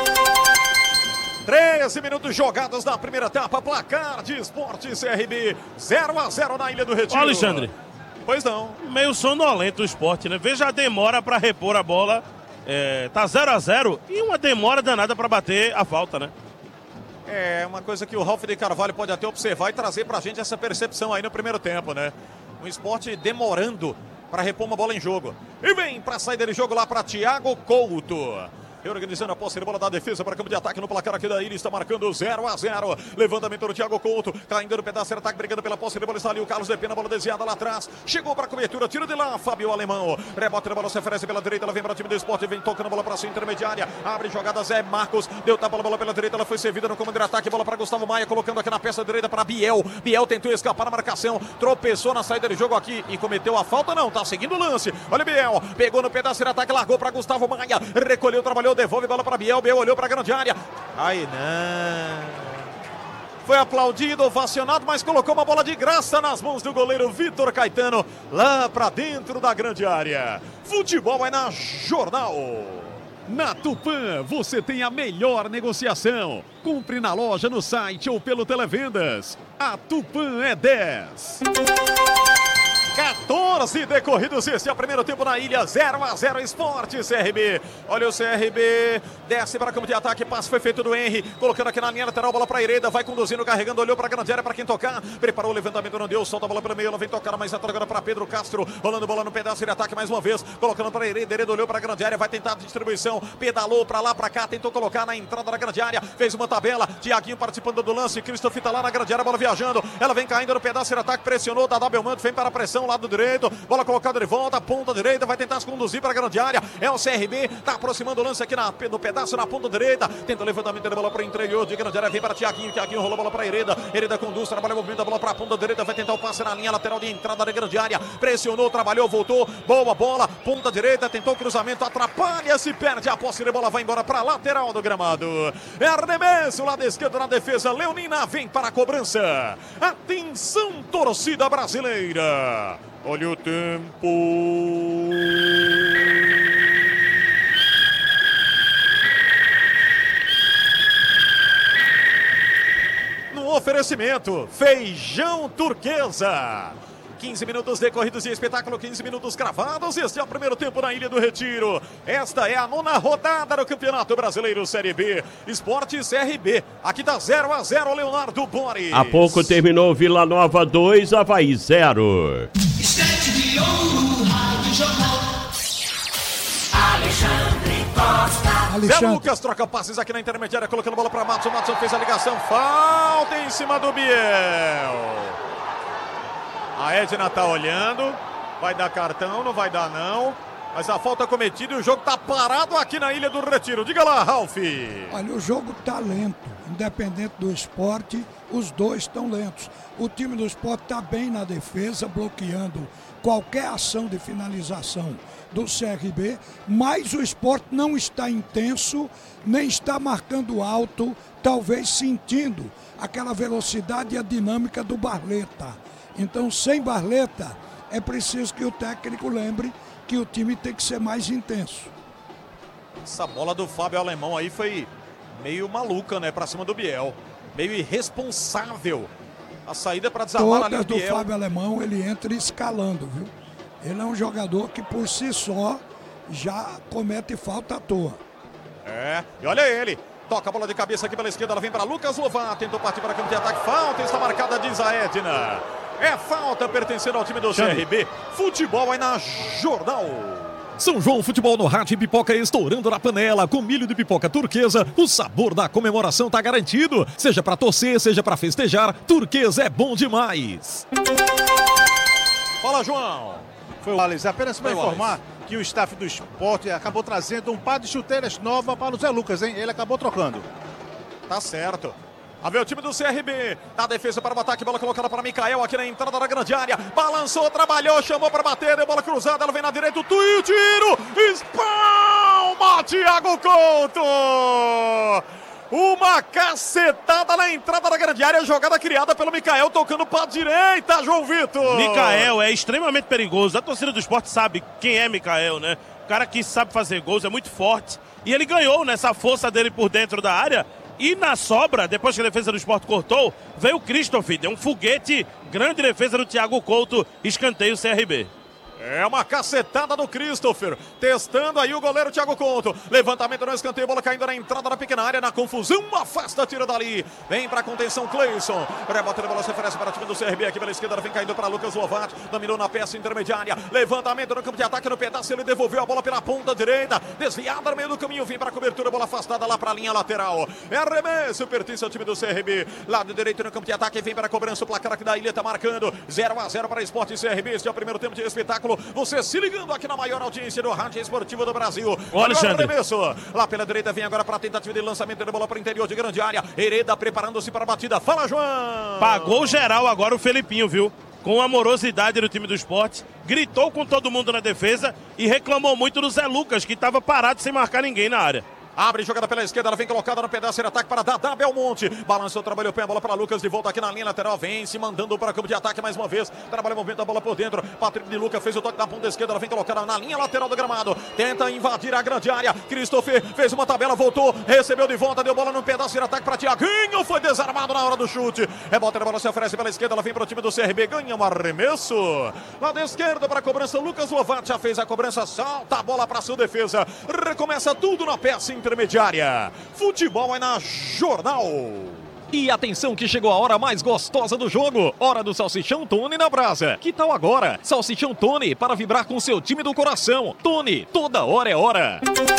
13 minutos jogados na primeira etapa, placar de Sport CRB, 0-0 na Ilha do Retiro. Ô, Alexandre. Pois não. Meio sonolento o Sport, né? Veja a demora para repor a bola. Tá 0-0 e uma demora danada para bater a falta, né? É uma coisa que o Ralf de Carvalho pode até observar e trazer pra gente essa percepção aí no primeiro tempo, né? O Sport demorando para repor uma bola em jogo. E vem pra saída de jogo lá para Thiago Couto. Organizando a posse de bola da defesa para campo de ataque no placar aqui da ilha, está marcando 0-0. Levantamento do Thiago Couto, caindo no pedaço de ataque, brigando pela posse de bola, está ali o Carlos de Pena, bola desviada lá atrás, chegou para a cobertura, tiro de lá, Fábio Alemão, rebote da bola, se oferece pela direita, ela vem para o time do Sport, vem tocando a bola para a sua intermediária, abre jogada Zé Marcos, deu tapa a bola pela direita, ela foi servida no comando de ataque, bola para Gustavo Maia, colocando aqui na peça direita para Biel, Biel tentou escapar na marcação, tropeçou na saída de jogo aqui e cometeu a falta, não, tá seguindo o lance, olha Biel, pegou no pedaço de ataque, largou para Gustavo Maia, recolheu, trabalhou, devolve bola para Biel, Biel olhou para a grande área. Aí não. Foi aplaudido, ovacionado, mas colocou uma bola de graça nas mãos do goleiro Vitor Caetano, lá para dentro da grande área. Futebol é na Jornal. Na Tupã, você tem a melhor negociação. Compre na loja, no site ou pelo Televendas. A Tupã é 10. 14 decorridos, este é o primeiro tempo na ilha, 0-0 Esporte CRB. Olha o CRB, desce para campo de ataque, passe foi feito do Henry, colocando aqui na linha lateral, bola para Hereda, vai conduzindo, carregando, olhou para a grande área para quem tocar, preparou o levantamento, não deu, solta a bola pelo meio, ela vem tocar mais atrás agora para Pedro Castro, rolando bola no pedaço de ataque mais uma vez, colocando para Hereda, Hereda olhou para a grande área, vai tentar a distribuição, pedalou para lá, para cá, tentou colocar na entrada da grande área, fez uma tabela, Tiaguinho participando do lance, Christoph tá lá na grande área, bola viajando, ela vem caindo no pedaço de ataque, pressionou, Dadá Belmonte, vem para a pressão, lado direito, bola colocada de volta, ponta direita, vai tentar se conduzir para a grande área, é o CRB, tá aproximando o lance aqui no pedaço na ponta direita, tenta o levantamento da bola para o interior de grande área, vem para Tiaguinho, Tiaguinho rolou a bola para Hereda, Hereda conduz, trabalha o movimento da bola para a ponta direita, vai tentar o passe na linha lateral de entrada da grande área, pressionou, trabalhou, voltou, boa bola, ponta direita, tentou o cruzamento, atrapalha, se perde a posse de bola, vai embora para a lateral do gramado, é arremesso, lado esquerdo na defesa, Leonina vem para a cobrança, atenção torcida brasileira, olha o tempo. No oferecimento, feijão turquesa. 15 minutos decorridos de espetáculo, 15 minutos cravados. Este é o primeiro tempo na Ilha do Retiro. Esta é a 9ª rodada do Campeonato Brasileiro Série B. Esporte CRB. Aqui tá 0-0, Leonardo Boris. Há pouco terminou Vila Nova 2, Avaí 0. Estante de ouro, Rádio Jornal. Alexandre Costa. Zé Lucas troca passes aqui na intermediária, colocando bola para Matson. Matson fez a ligação. Falta em cima do Biel. A Edna tá olhando. Vai dar cartão, não vai dar não. Mas a falta cometida e o jogo tá parado aqui na Ilha do Retiro. Diga lá, Ralf. Olha, o jogo tá lento. Independente do esporte, os dois estão lentos. O time do esporte tá bem na defesa, bloqueando qualquer ação de finalização do CRB, mas o esporte não está intenso, nem está marcando alto, talvez sentindo aquela velocidade e a dinâmica do Barleta. Então, sem Barleta, é preciso que o técnico lembre que o time tem que ser mais intenso. Essa bola do Fábio Alemão aí foi meio maluca, né? Pra cima do Biel. Meio irresponsável. A saída para desarmar ali o do Biel. Fábio Alemão, ele entra escalando, viu? Ele é um jogador que por si só já comete falta à toa. É, e olha ele. Toca a bola de cabeça aqui pela esquerda, ela vem para Lucas Lovato. Tentou partir para campo de ataque. Falta está marcada, diz a Edna. É falta pertencendo ao time do CRB. Futebol aí na Jornal. São João Futebol no Rádio, pipoca estourando na panela, com milho de pipoca turquesa, o sabor da comemoração tá garantido. Seja pra torcer, seja pra festejar, turquesa é bom demais. Fala, João. Foi o Alex, apenas para informar que o staff do esporte acabou trazendo um par de chuteiras nova para o Zé Lucas, hein? Ele acabou trocando. Tá certo. A ver o time do CRB, na defesa para o ataque, bola colocada para Micael aqui na entrada da grande área, balançou, trabalhou, chamou para bater, deu bola cruzada, ela vem na direita, o tiro, espalma, Thiago Couto! Uma cacetada na entrada da grande área, jogada criada pelo Micael, tocando para a direita, João Vitor! Micael é extremamente perigoso, a torcida do esporte sabe quem é Micael, né? O cara que sabe fazer gols, é muito forte, e ele ganhou nessa força dele por dentro da área. E na sobra, depois que a defesa do esporte cortou, veio o Christoph, deu um foguete, grande defesa do Thiago Couto, escanteio CRB. É uma cacetada do Christopher, testando aí o goleiro Thiago Couto, levantamento no escanteio, bola caindo na entrada da pequena área, na confusão, afasta, tira dali, vem pra contenção Cleison, rebatendo a bola, se oferece para o time do CRB, aqui pela esquerda, vem caindo para Lucas Lovato, dominou na peça intermediária, levantamento no campo de ataque, no pedaço, ele devolveu a bola pela ponta direita, desviada no meio do caminho, vem para a cobertura, bola afastada lá para a linha lateral, é arremesso, pertence ao time do CRB, lado direito no campo de ataque, vem para a cobrança, o placar aqui da ilha tá marcando, 0-0 para Esporte CRB, este é o primeiro tempo de espetáculo. Você se ligando aqui na maior audiência do Rádio Esportivo do Brasil. Olha o arremesso. Lá pela direita vem agora para a tentativa de lançamento de bola para o interior de grande área. Hereda preparando-se para a batida. Fala, João! Pagou geral agora o Felipinho, viu? Com a amorosidade do time do esporte. Gritou com todo mundo na defesa e reclamou muito do Zé Lucas, que estava parado sem marcar ninguém na área. Abre jogada pela esquerda, ela vem colocada no pedaço de ataque para Dadá Belmonte. Balançou, trabalhou o pé, a bola para Lucas, de volta aqui na linha lateral, vem se mandando para o campo de ataque mais uma vez. Trabalha o movimento da bola por dentro. Patrick de Luca fez o toque na ponta esquerda, ela vem colocada na linha lateral do gramado. Tenta invadir a grande área. Christopher fez uma tabela, voltou, recebeu de volta, deu bola no pedaço de ataque para Tiaguinho, foi desarmado na hora do chute. Rebote, a bola se oferece pela esquerda, ela vem para o time do CRB, ganha um arremesso. Lado esquerdo para a cobrança, Lucas Lovatti já fez a cobrança, salta a bola para sua defesa. Recomeça tudo na peça intermediária. Futebol é na Jornal. E atenção que chegou a hora mais gostosa do jogo. Hora do Salsichão Tony na brasa. Que tal agora? Salsichão Tony para vibrar com seu time do coração. Tony, toda hora é hora.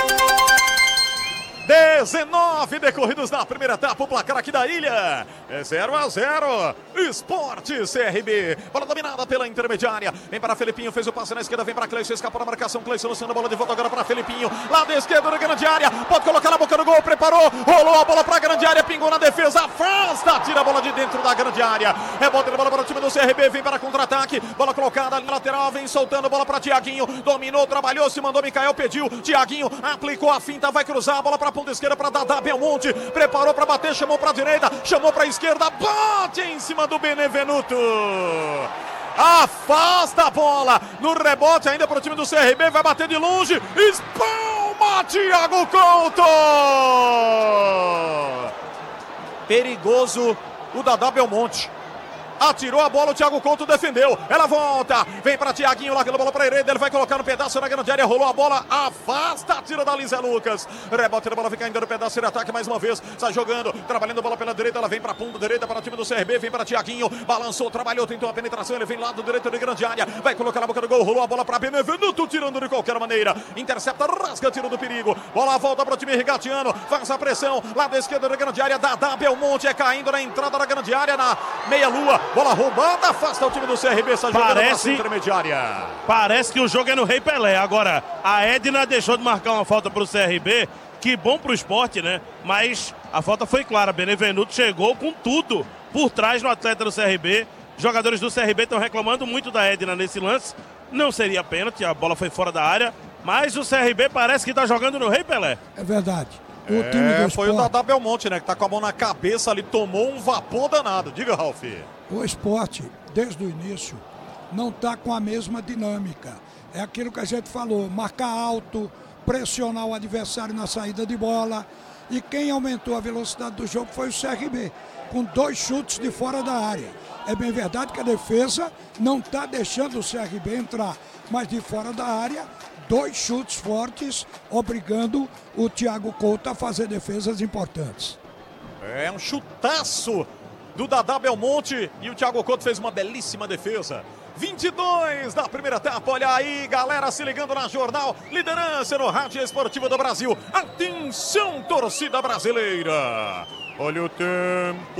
19 decorridos na primeira etapa, o placar aqui da ilha é 0-0, Sport CRB, bola dominada pela intermediária, vem para Felipinho, fez o passe na esquerda, vem para Cleison, escapou na marcação, Cleison lançando a bola de volta agora para Felipinho, lado esquerdo da grande área, pode colocar na boca do gol, preparou, rolou a bola para a grande área, pingou na defesa, afasta, tira a bola de dentro da grande área, rebote de bola para o time do CRB, vem para contra-ataque, bola colocada na lateral, vem soltando a bola para Tiaguinho, dominou, trabalhou, se mandou, Mikael pediu, Tiaguinho aplicou a finta, vai cruzar a bola para ponta esquerda para Dadá Belmonte, preparou para bater, chamou para a direita, chamou para a esquerda, bate em cima do Benevenuto. Afasta a bola no rebote ainda para o time do CRB, vai bater de longe, espalma Thiago Couto. Perigoso o Dadá Belmonte. Atirou a bola, o Thiago Couto defendeu. Ela volta, vem para Tiaguinho, larga a bola para Hereda. Ele vai colocar no pedaço na grande área, rolou a bola, afasta, tira da Lisa Lucas. Rebote da bola, fica ainda no pedaço de ataque mais uma vez. Sai jogando, trabalhando a bola pela direita. Ela vem para a ponta direita para o time do CRB. Vem para Tiaguinho, balançou, trabalhou, tentou a penetração. Ele vem lado direito de grande área, vai colocar na boca do gol, rolou a bola para Benevenuto, tirando de qualquer maneira. Intercepta, rasga, tiro do perigo. Bola volta para o time rigatiano, faz a pressão, lado esquerdo da grande área. Dadá Belmonte é caindo na entrada da grande área, na meia-lua. Bola roubada, afasta o time do CRB, essa jogada na intermediária. Parece que o jogo é no Rei Pelé. Agora, a Edna deixou de marcar uma falta para o CRB, que bom para o Sport, né? Mas a falta foi clara, Benevenuto chegou com tudo por trás no atleta do CRB. Jogadores do CRB estão reclamando muito da Edna nesse lance. Não seria pênalti, a bola foi fora da área, mas o CRB parece que está jogando no Rei Pelé. É verdade. O time do foi o Dadá Belmonte, né? Que tá com a mão na cabeça ali, tomou um vapor danado. Diga, Ralf. O Sport, desde o início, não está com a mesma dinâmica. É aquilo que a gente falou, marcar alto, pressionar o adversário na saída de bola. E quem aumentou a velocidade do jogo foi o CRB, com 2 chutes de fora da área. É bem verdade que a defesa não está deixando o CRB entrar, mas de fora da área, 2 chutes fortes, obrigando o Thiago Couto a fazer defesas importantes. É um chutaço do Dadá Belmonte e o Thiago Couto fez uma belíssima defesa. 22 da primeira etapa, olha aí, galera se ligando na Jornal, liderança no Rádio Esportivo do Brasil. Atenção, torcida brasileira. Olha o tempo.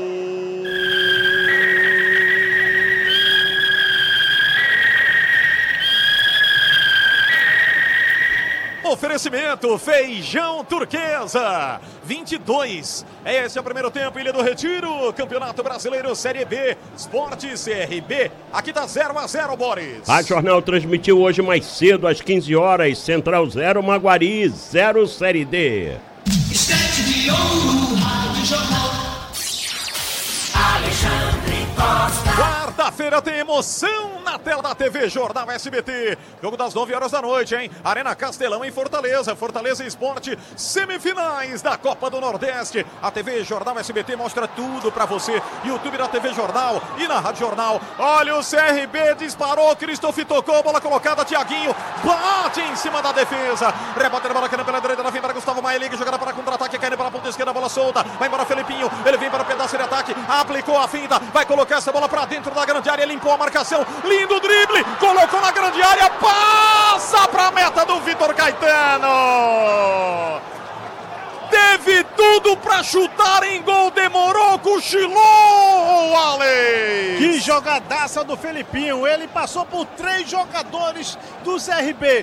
Oferecimento Feijão Turquesa 22. Esse é o primeiro tempo, Ilha do Retiro, Campeonato Brasileiro Série B, Sport CRB. Aqui tá 0-0, Boris. A Jornal transmitiu hoje mais cedo, às 15 horas, Central 0, Maguari 0, Série D. Estante de ouro, Rádio Jornal. Alexandre Costa. Quarta-feira tem emoção na tela da TV Jornal SBT. Jogo das 9 horas da noite, hein? Arena Castelão em Fortaleza. Fortaleza Esporte, semifinais da Copa do Nordeste. A TV Jornal SBT mostra tudo pra você. YouTube da TV Jornal e na Rádio Jornal. Olha o CRB, disparou, Christopher tocou, bola colocada, Tiaguinho bate em cima da defesa. Rebote a bola aqui pela direita, vem para Gustavo Maia, liga, jogada para contra-ataque, caindo para a ponta esquerda, bola solta. Vai embora Felipinho, ele vem para o pedaço de ataque, aplicou a finta, vai colocar essa bola pra dentro da grande área, limpou a marcação, lindo drible, colocou na grande área, passa pra meta do Vitor Caetano. Teve tudo pra chutar em gol, demorou, cochilou, Alex. Que jogadaça do Felipinho, ele passou por 3 jogadores do CRB. Como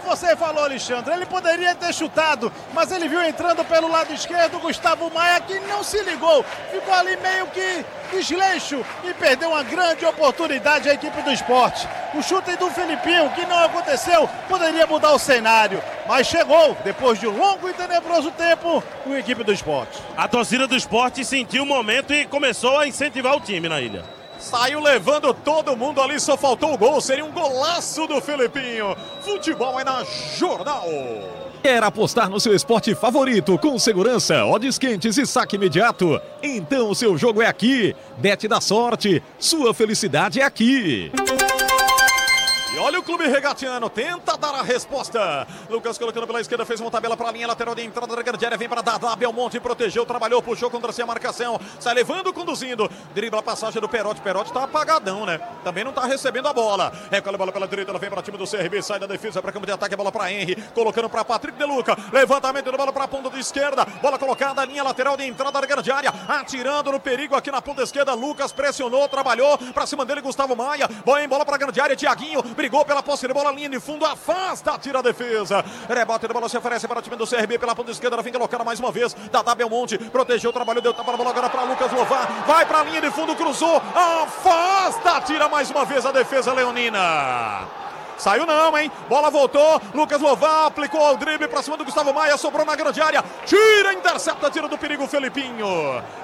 você falou, Alexandre. Ele poderia ter chutado, mas ele viu entrando pelo lado esquerdo o Gustavo Maia, que não se ligou. Ficou ali meio que desleixo e perdeu uma grande oportunidade a equipe do Sport. O chute do Felipinho, que não aconteceu, poderia mudar o cenário, mas chegou, depois de um longo e tenebroso tempo, a equipe do Sport. A torcida do Sport sentiu o momento e começou a incentivar o time na ilha. Saiu levando todo mundo ali, só faltou o gol, seria um golaço do Felipinho. Futebol é na Jornal. Quer apostar no seu esporte favorito com segurança, odds quentes e saque imediato? Então o seu jogo é aqui. Bet da sorte, sua felicidade é aqui. E olha o clube regatiano, tenta dar a resposta. Lucas colocando pela esquerda, fez uma tabela para a linha lateral de entrada da grande área. Vem para Dadá, Belmonte, protegeu, trabalhou, puxou contra si a marcação. Sai levando, conduzindo. Dribla a passagem do Perotti. Perotti tá apagadão, né? Também não tá recebendo a bola. Recolhe a bola pela direita, ela vem para o time do CRB. Sai da defesa para campo de ataque, a bola para Henry. Colocando para Patrick De Luca. Levantamento da bola para a ponta de esquerda. Bola colocada, linha lateral de entrada da grande área. Atirando no perigo aqui na ponta esquerda. Lucas pressionou, trabalhou. Para cima dele, Gustavo Maia. Bola para a grande área, Thiaguinho. Brigou pela posse de bola, linha de fundo, afasta, tira a defesa. Rebote de bola se oferece para o time do CRB pela ponta esquerda, ela vem colocada mais uma vez. Dadá Belmonte, protegeu, trabalhou, deu tapa na bola agora para Lucas Lovar. Vai para a linha de fundo, cruzou, afasta, tira mais uma vez a defesa leonina. Saiu não, hein? Bola voltou, Lucas Lovar aplicou o drible pra cima do Gustavo Maia, sobrou na grande área, tira, intercepta, tira do perigo o Felipinho.